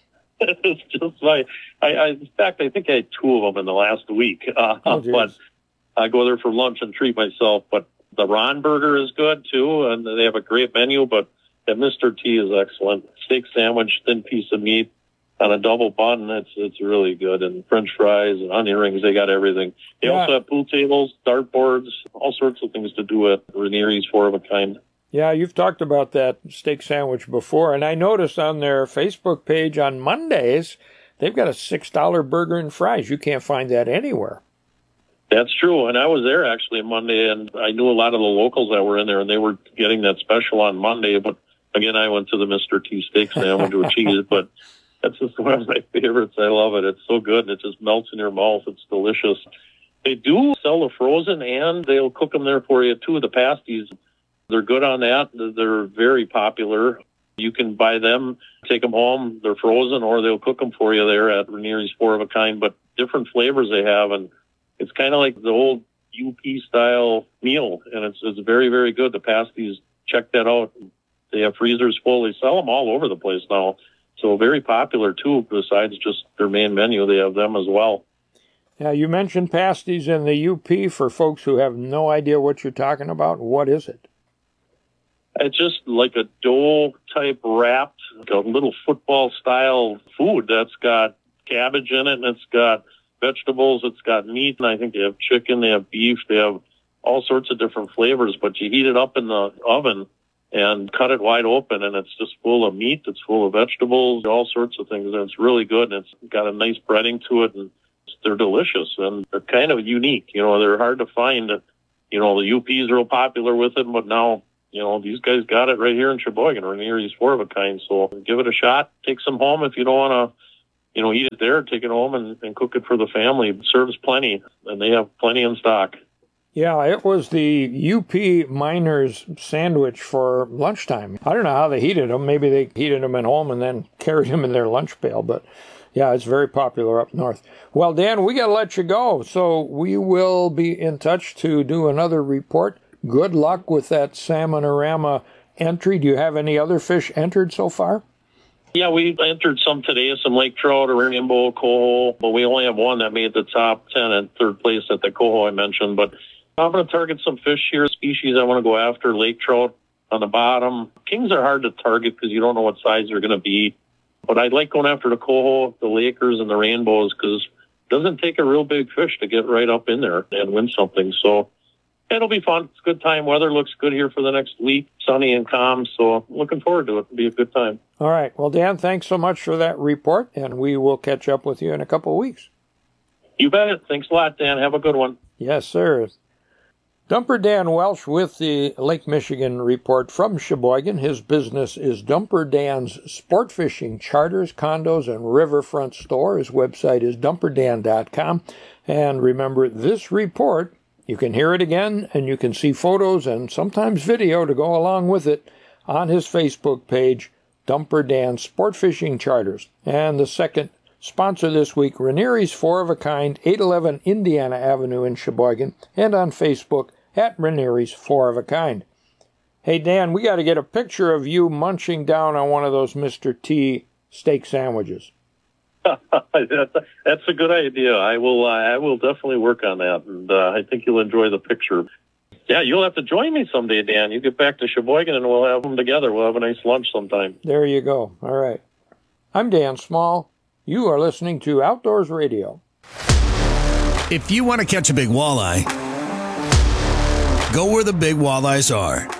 [SPEAKER 16] It's just my, I, I, in fact, I think I had two of them in the last week. Uh,
[SPEAKER 24] oh,
[SPEAKER 16] but I go there for lunch and treat myself. But the Ron Burger is good, too, and they have a great menu, but the Mister T is excellent. Steak sandwich, thin piece of meat on a double bun, it's it's really good. And French fries and onion rings, they got everything. They yeah. also have pool tables, dartboards, all sorts of things to do at Ranieri's Four of a Kind.
[SPEAKER 24] Yeah, you've talked about that steak sandwich before, and I noticed on their Facebook page on Mondays, they've got a six dollar burger and fries. You can't find that anywhere.
[SPEAKER 16] That's true, and I was there actually Monday, and I knew a lot of the locals that were in there, and they were getting that special on Monday. But again, I went to the Mister T steak sandwich with cheese, but that's just one of my favorites. I love it. It's so good, and it just melts in your mouth. It's delicious. They do sell the frozen, and they'll cook them there for you too. The pasties, they're good on that. They're very popular. You can buy them, take them home. They're frozen, or they'll cook them for you there at Ranieri's Four of a Kind. But different flavors they have, and it's kind of like the old U P style meal, and it's it's very, very good. The pasties, check that out. They have freezers full. They sell them all over the place now. So very popular, too, besides just their main menu. They have them as well.
[SPEAKER 24] Now, you mentioned pasties in the U P. For folks who have no idea what you're talking about, what is it?
[SPEAKER 16] It's just like a dough-type wrapped, like a little football-style food that's got cabbage in it, and it's got vegetables, it's got meat, and I think they have chicken, they have beef, they have all sorts of different flavors, but you heat it up in the oven and cut it wide open, and it's just full of meat, it's full of vegetables, all sorts of things, and it's really good, and it's got a nice breading to it, and they're delicious, and they're kind of unique. You know, they're hard to find. You know, the U P's real popular with it, but now, you know, these guys got it right here in Sheboygan, or near these four of a kind, so give it a shot. Take some home if you don't want to, you know, eat it there, take it home and, and cook it for the family. It serves plenty, and they have plenty in stock.
[SPEAKER 24] Yeah, it was the U P Miners sandwich for lunchtime. I don't know how they heated them. Maybe they heated them at home and then carried them in their lunch pail, but yeah, it's very popular up north. Well, Dan, we got to let you go, so we will be in touch to do another report. Good luck with that Salmonorama entry. Do you have any other fish entered so far?
[SPEAKER 16] Yeah, we entered some today, some lake trout, a rainbow, coho, but we only have one that made the top ten and third place at the coho I mentioned. But I'm going to target some fish here, species I want to go after, lake trout on the bottom. Kings are hard to target because you don't know what size they're going to be. But I like going after the coho, the lakers, and the rainbows because it doesn't take a real big fish to get right up in there and win something. So it'll be fun. It's a good time. Weather looks good here for the next week, sunny and calm. So looking forward to it. It'll be a good time.
[SPEAKER 24] All right. Well, Dan, thanks so much for that report, and we will catch up with you in a couple of weeks.
[SPEAKER 16] You bet. Thanks a lot, Dan. Have a good one.
[SPEAKER 24] Yes, sir. Dumper Dan Welsh with the Lake Michigan report from Sheboygan. His business is Dumper Dan's Sport Fishing Charters, Condos, and Riverfront Store. His website is dumper dan dot com. And remember, this report, you can hear it again, and you can see photos and sometimes video to go along with it on his Facebook page, Dumper Dan Sport Fishing Charters. And the second sponsor this week, Ranieri's Four of a Kind, eight eleven Indiana Avenue in Sheboygan, and on Facebook at Ranieri's Four of a Kind. Hey, Dan, we got to get a picture of you munching down on one of those Mister T steak sandwiches.
[SPEAKER 16] That's a good idea. I will. Uh, I will definitely work on that, and uh, I think you'll enjoy the picture. Yeah, you'll have to join me someday, Dan. You get back to Sheboygan, and we'll have them together. We'll have a nice lunch sometime.
[SPEAKER 24] There you go. All right. I'm Dan Small. You are listening to Outdoors Radio.
[SPEAKER 5] If you want to catch a big walleye, go where the big walleyes are.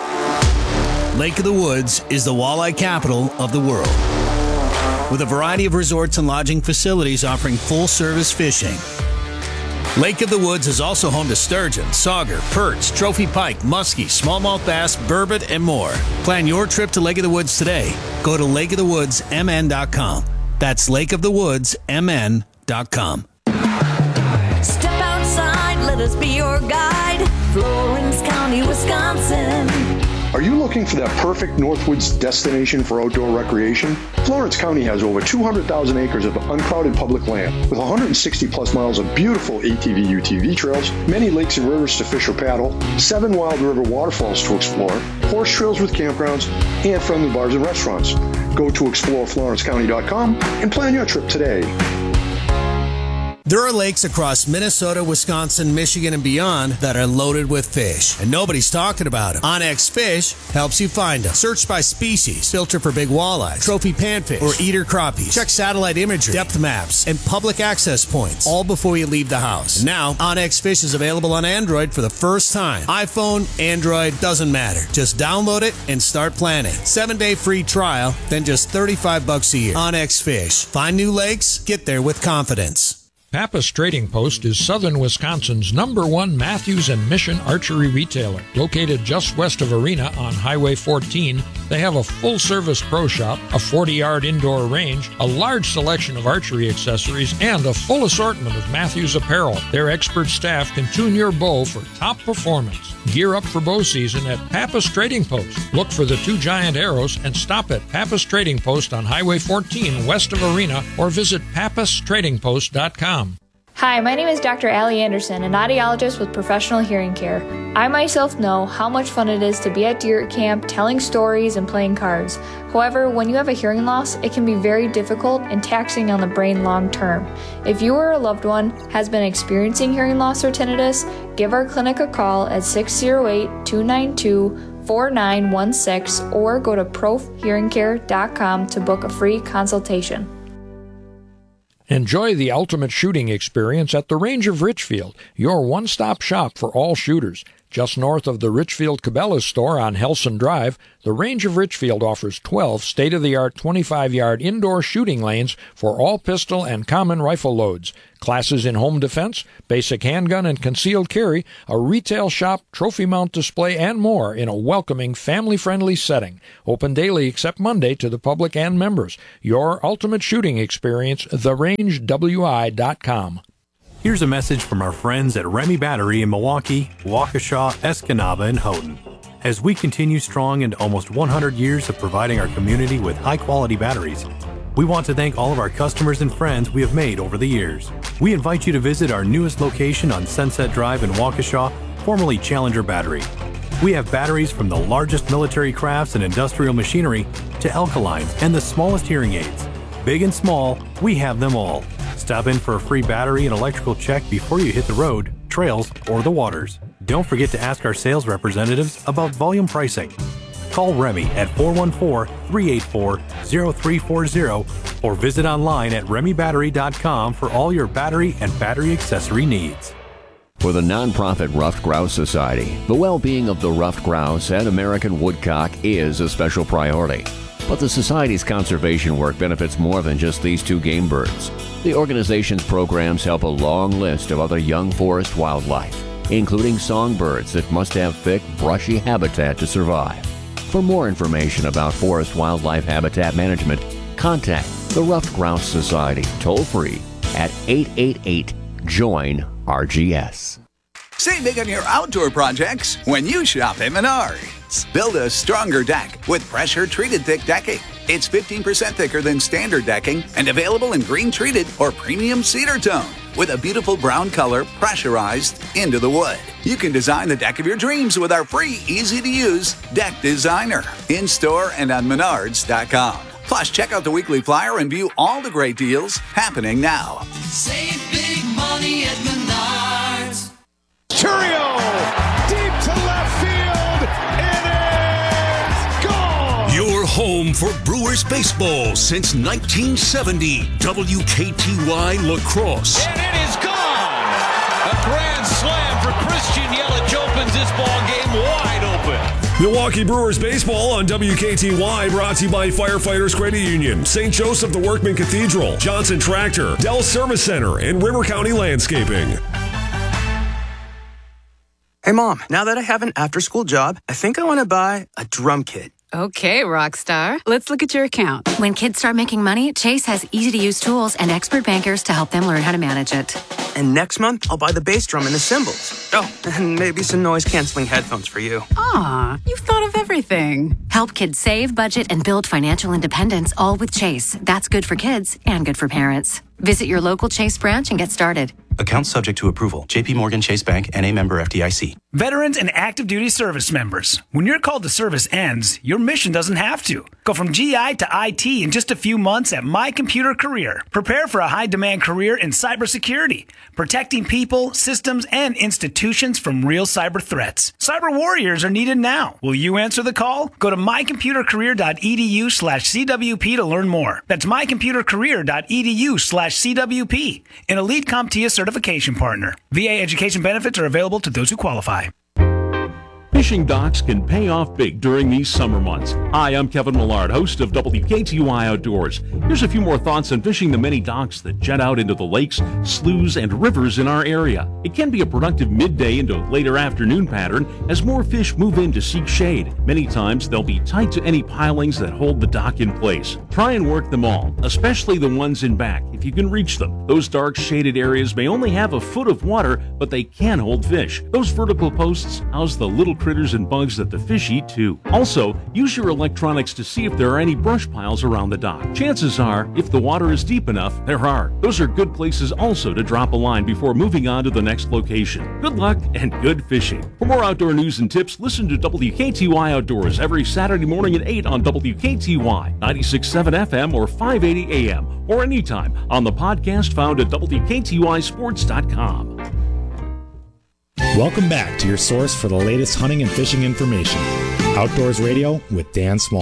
[SPEAKER 5] Lake of the Woods is the walleye capital of the world, with a variety of resorts and lodging facilities offering full-service fishing. Lake of the Woods is also home to sturgeon, sauger, perch, trophy pike, muskie, smallmouth bass, burbot, and more. Plan your trip to Lake of the Woods today. Go to lake of the woods m n dot com. That's lake of the woods m n dot com.
[SPEAKER 7] Step outside, let us be your guide. Florence County, Wisconsin.
[SPEAKER 26] Are you looking for that perfect Northwoods destination for outdoor recreation? Florence County has over two hundred thousand acres of uncrowded public land with one hundred sixty plus miles of beautiful A T V U T V trails, many lakes and rivers to fish or paddle, seven wild river waterfalls to explore, horse trails with campgrounds, and friendly bars and restaurants. Go to explore florence county dot com and plan your trip today.
[SPEAKER 5] There are lakes across Minnesota, Wisconsin, Michigan, and beyond that are loaded with fish, and nobody's talking about them. OnX Fish helps you find them. Search by species, filter for big walleyes, trophy panfish, or eater crappies. Check satellite imagery, depth maps, and public access points, all before you leave the house. And now, OnX Fish is available on Android for the first time. iPhone, Android, doesn't matter. Just download it and start planning. Seven-day free trial, then just thirty-five bucks a year. OnX Fish. Find new lakes, get there with confidence.
[SPEAKER 24] Pappas Trading Post is southern Wisconsin's number one Matthews and Mission archery retailer. Located just west of Arena on Highway fourteen, they have a full-service pro shop, a forty-yard indoor range, a large selection of archery accessories, and a full assortment of Matthews apparel. Their expert staff can tune your bow for top performance. Gear up for bow season at Pappas Trading Post. Look for the two giant arrows and stop at Pappas Trading Post on Highway fourteen west of Arena or visit pappas trading post dot com.
[SPEAKER 6] Hi, my name is Doctor Allie Anderson, an audiologist with Professional Hearing Care. I myself know how much fun it is to be at deer camp, telling stories and playing cards. However, when you have a hearing loss, it can be very difficult and taxing on the brain long term. If you or a loved one has been experiencing hearing loss or tinnitus, give our clinic a call at six oh eight, two nine two, four nine one six or go to prof hearing care dot com to book a free consultation.
[SPEAKER 24] Enjoy the ultimate shooting experience at the Range of Richfield, your one-stop shop for all shooters. Just north of the Richfield Cabela's store on Helson Drive, the Range of Richfield offers twelve state-of-the-art twenty-five-yard indoor shooting lanes for all pistol and common rifle loads, classes in home defense, basic handgun and concealed carry, a retail shop, trophy mount display, and more in a welcoming, family-friendly setting. Open daily except Monday to the public and members. Your ultimate shooting experience, the range w i dot com.
[SPEAKER 25] Here's a message from our friends at Remy Battery in Milwaukee, Waukesha, Escanaba, and Houghton. As we continue strong into almost one hundred years of providing our community with high-quality batteries, we want to thank all of our customers and friends we have made over the years. We invite you to visit our newest location on Sunset Drive in Waukesha, formerly Challenger Battery. We have batteries from the largest military crafts and industrial machinery to alkalines and the smallest hearing aids. Big and small, we have them all. Stop in for a free battery and electrical check before you hit the road, trails, or the waters. Don't forget to ask our sales representatives about volume pricing. Call Remy at four one four, three eight four, zero three four zero or visit online at remy battery dot com for all your battery and battery accessory needs.
[SPEAKER 17] For the nonprofit Ruffed Grouse Society, the well-being of the ruffed grouse and American woodcock is a special priority. But the Society's conservation work benefits more than just these two game birds. The organization's programs help a long list of other young forest wildlife, including songbirds that must have thick, brushy habitat to survive. For more information about forest wildlife habitat management, contact the Ruffed Grouse Society toll-free at eight eight eight, join R G S.
[SPEAKER 18] Save big on your outdoor projects when you shop at Menards. Build a stronger deck with pressure-treated thick decking. It's fifteen percent thicker than standard decking and available in green-treated or premium cedar tone with a beautiful brown color pressurized into the wood. You can design the deck of your dreams with our free, easy-to-use Deck Designer in-store and on menards dot com. Plus, check out the weekly flyer and view all the great deals happening now.
[SPEAKER 19] Save big money at Menards.
[SPEAKER 20] Churio, deep to left field. It is gone.
[SPEAKER 8] Your home for Brewers baseball since nineteen seventy. W K T Y La Crosse.
[SPEAKER 20] And it is gone. A grand slam for Christian Yelich opens this ball game wide open.
[SPEAKER 11] Milwaukee Brewers baseball on W K T Y, brought to you by Firefighters Credit Union, Saint Joseph the Workman Cathedral, Johnson Tractor, Dell Service Center, and River County Landscaping.
[SPEAKER 21] Hey, Mom, now that I have an after-school job, I think I want to buy a drum kit.
[SPEAKER 22] Okay, Rockstar. Let's look at your account.
[SPEAKER 28] When kids start making money, Chase has easy-to-use tools and expert bankers to help them learn how to manage it.
[SPEAKER 21] And next month, I'll buy the bass drum and the cymbals. Oh, and maybe some noise-canceling headphones for you.
[SPEAKER 22] Aw, you've thought of everything.
[SPEAKER 28] Help kids save, budget, and build financial independence, all with Chase. That's good for kids and good for parents. Visit your local Chase branch and get started.
[SPEAKER 29] Account subject to approval. J P Morgan Chase Bank, N A member F D I C.
[SPEAKER 30] Veterans and active duty service members. When your call to service ends, your mission doesn't have to. Go from G I to I T in just a few months at My Computer Career. Prepare for a high-demand career in cybersecurity, protecting people, systems, and institutions from real cyber threats. Cyber warriors are needed now. Will you answer the call? Go to my computer career dot e d u slash C W P to learn more. That's my computer career dot e d u slash C W P. An elite CompTIA certification partner. V A education benefits are available to those who qualify.
[SPEAKER 31] Fishing docks can pay off big during these summer months. Hi, I'm Kevin Millard, host of W K T Y Outdoors. Here's a few more thoughts on fishing the many docks that jet out into the lakes, sloughs, and rivers in our area. It can be a productive midday into later afternoon pattern as more fish move in to seek shade. Many times they'll be tied to any pilings that hold the dock in place. Try and work them all, especially the ones in back, if you can reach them. Those dark shaded areas may only have a foot of water, but they can hold fish. Those vertical posts house the little critters and bugs that the fish eat too. Also, use your electronics to see if there are any brush piles around the dock. Chances are, if the water is deep enough, there are. Those are good places also to drop a line before moving on to the next location. Good luck and good fishing. For more outdoor news and tips, listen to W K T Y Outdoors every Saturday morning at eight on W K T Y, ninety-six point seven F M or five eighty A M, or anytime on the podcast found at W K T Y sports dot com.
[SPEAKER 23] Welcome back to your source for the latest hunting and fishing information. Outdoors Radio with Dan Small.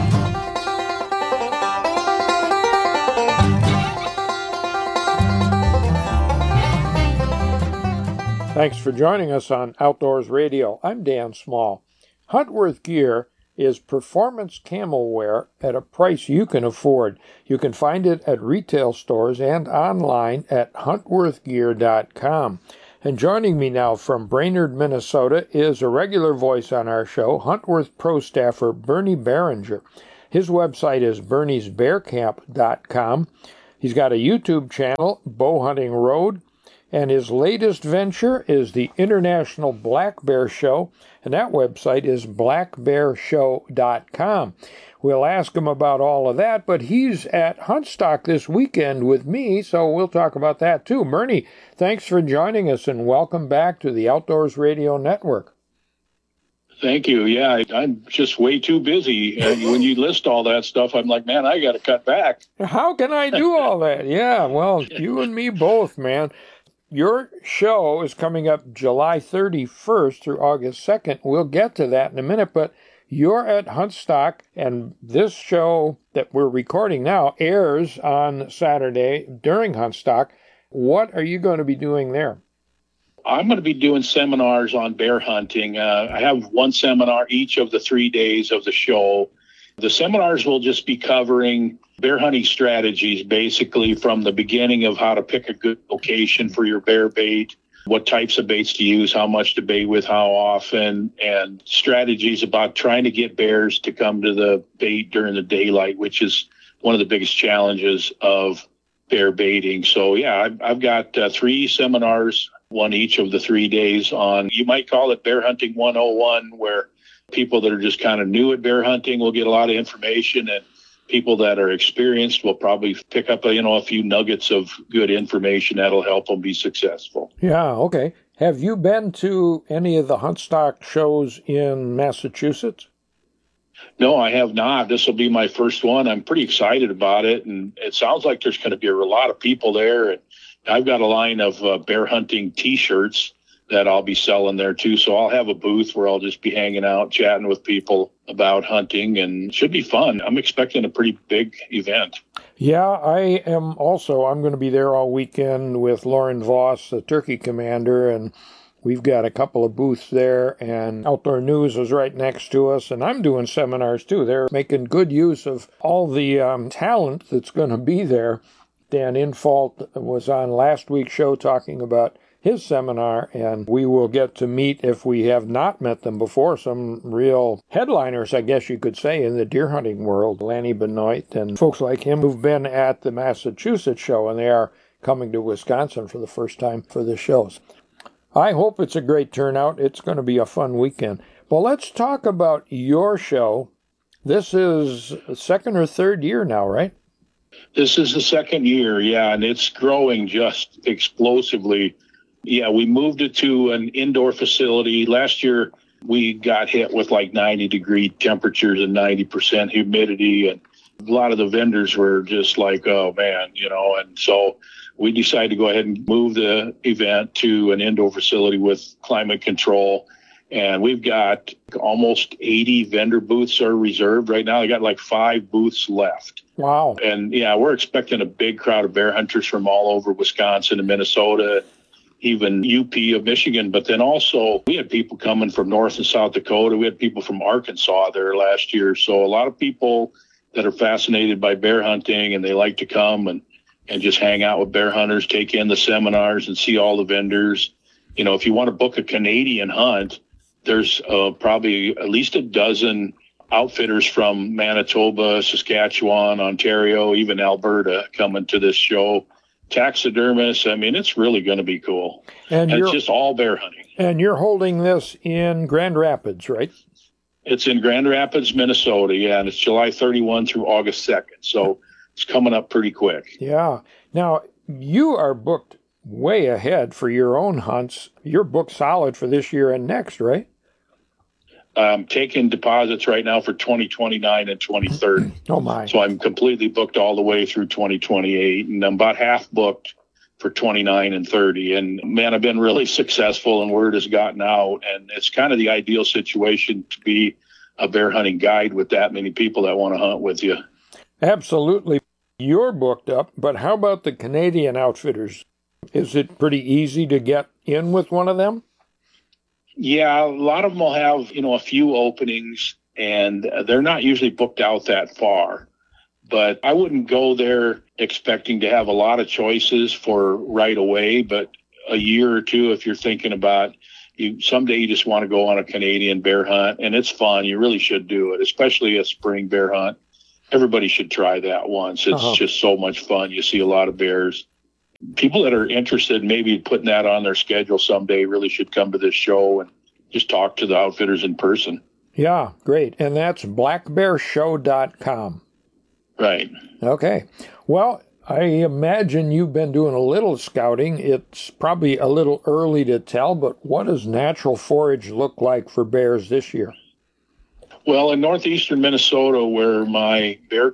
[SPEAKER 24] Thanks for joining us on Outdoors Radio. I'm Dan Small. Huntworth Gear is performance camel wear at a price you can afford. You can find it at retail stores and online at huntworth gear dot com. And joining me now from Brainerd, Minnesota, is a regular voice on our show, Huntworth Pro staffer Bernie Behringer. His website is bernies bear camp dot com. He's got a YouTube channel, Bow Hunting Road, and his latest venture is the International Black Bear Show, and that website is black bear show dot com. We'll ask him about all of that, but he's at Huntstock this weekend with me, so we'll talk about that too. Bernie, thanks for joining us, and welcome back to the Outdoors Radio Network.
[SPEAKER 1] Thank you. Yeah, I, I'm just way too busy. Uh, when you list all that stuff, I'm like, man, I got to cut back.
[SPEAKER 24] How can I do all that? Yeah, well, you and me both, man. Your show is coming up July thirty-first through August second. We'll get to that in a minute, but you're at Huntstock, and this show that we're recording now airs on Saturday during Huntstock. What are you going to be doing there?
[SPEAKER 1] I'm going to be doing seminars on bear hunting. Uh, I have one seminar each of the three days of the show. The seminars will just be covering bear hunting strategies, basically from the beginning of how to pick a good location for your bear bait, what types of baits to use, how much to bait with, how often, and strategies about trying to get bears to come to the bait during the daylight, which is one of the biggest challenges of bear baiting. So, yeah, I've, I've got uh, three seminars, one each of the three days on, you might call it Bear Hunting one oh one, where people that are just kind of new at bear hunting will get a lot of information, and people that are experienced will probably pick up, you know, a few nuggets of good information that'll help them be successful.
[SPEAKER 24] Yeah, okay. Have you been to any of the Huntstock shows in Massachusetts?
[SPEAKER 1] No, I have not. This will be my first one. I'm pretty excited about it, and it sounds like there's going to be a lot of people there. And I've got a line of uh, bear hunting T-shirts that I'll be selling there too. So I'll have a booth where I'll just be hanging out, chatting with people about hunting, and it should be fun. I'm expecting a pretty big event.
[SPEAKER 24] Yeah, I am also. I'm going to be there all weekend with Lauren Voss, the turkey commander, and we've got a couple of booths there, and Outdoor News is right next to us, and I'm doing seminars too. They're making good use of all the um, talent that's going to be there. Dan Infault was on last week's show talking about his seminar, and we will get to meet, if we have not met them before, some real headliners, I guess you could say, in the deer hunting world. Lanny Benoit and folks like him who've been at the Massachusetts show, and they are coming to Wisconsin for the first time for the shows. I hope it's a great turnout. It's going to be a fun weekend. Well, let's talk about your show. This is second or third year now, right?
[SPEAKER 1] This is the second year, yeah, and it's growing just explosively. Yeah, we moved it to an indoor facility. Last year, we got hit with like ninety degree temperatures and ninety percent humidity. And a lot of the vendors were just like, oh, man, you know. And so we decided to go ahead and move the event to an indoor facility with climate control. And we've got almost eighty vendor booths are reserved right now. I got like five booths left.
[SPEAKER 24] Wow.
[SPEAKER 1] And, yeah, we're expecting a big crowd of bear hunters from all over Wisconsin and Minnesota, even U P of Michigan. But then also we had people coming from North and South Dakota. We had people from Arkansas there last year. So a lot of people that are fascinated by bear hunting, and they like to come and, and just hang out with bear hunters, take in the seminars and see all the vendors. You know, if you want to book a Canadian hunt, there's uh, probably at least a dozen outfitters from Manitoba, Saskatchewan, Ontario, even Alberta coming to this show. taxidermists. I mean, it's really going to be cool.
[SPEAKER 24] And,
[SPEAKER 1] and
[SPEAKER 24] you're,
[SPEAKER 1] it's just all bear hunting.
[SPEAKER 24] And you're holding this in Grand Rapids, right?
[SPEAKER 1] It's in Grand Rapids, Minnesota, yeah, and it's July thirty-first through August second. So it's coming up pretty quick.
[SPEAKER 24] Yeah. Now, you are booked way ahead for your own hunts. You're booked solid for this year and next, right?
[SPEAKER 1] I'm taking deposits right now for twenty twenty-nine and twenty thirty.
[SPEAKER 24] Oh, my.
[SPEAKER 1] So I'm completely booked all the way through twenty twenty-eight, and I'm about half booked for twenty-nine and thirty. And, man, I've been really successful, and word has gotten out, and it's kind of the ideal situation to be a bear hunting guide with that many people that want to hunt with you.
[SPEAKER 24] Absolutely. You're booked up, but how about the Canadian outfitters? Is it pretty easy to get in with one of them?
[SPEAKER 1] Yeah, a lot of them will have, you know, a few openings, and they're not usually booked out that far. But I wouldn't go there expecting to have a lot of choices for right away, but a year or two, if you're thinking about you, someday you just want to go on a Canadian bear hunt, and it's fun. You really should do it, especially a spring bear hunt. Everybody should try that once. It's uh-huh. just so much fun. You see a lot of bears. People that are interested in maybe putting that on their schedule someday really should come to this show and just talk to the outfitters in person.
[SPEAKER 24] Yeah, great. And that's black bear show dot com.
[SPEAKER 1] Right.
[SPEAKER 24] Okay. Well, I imagine you've been doing a little scouting. It's probably a little early to tell, but what does natural forage look like for bears this year?
[SPEAKER 1] Well, in northeastern Minnesota, where my bear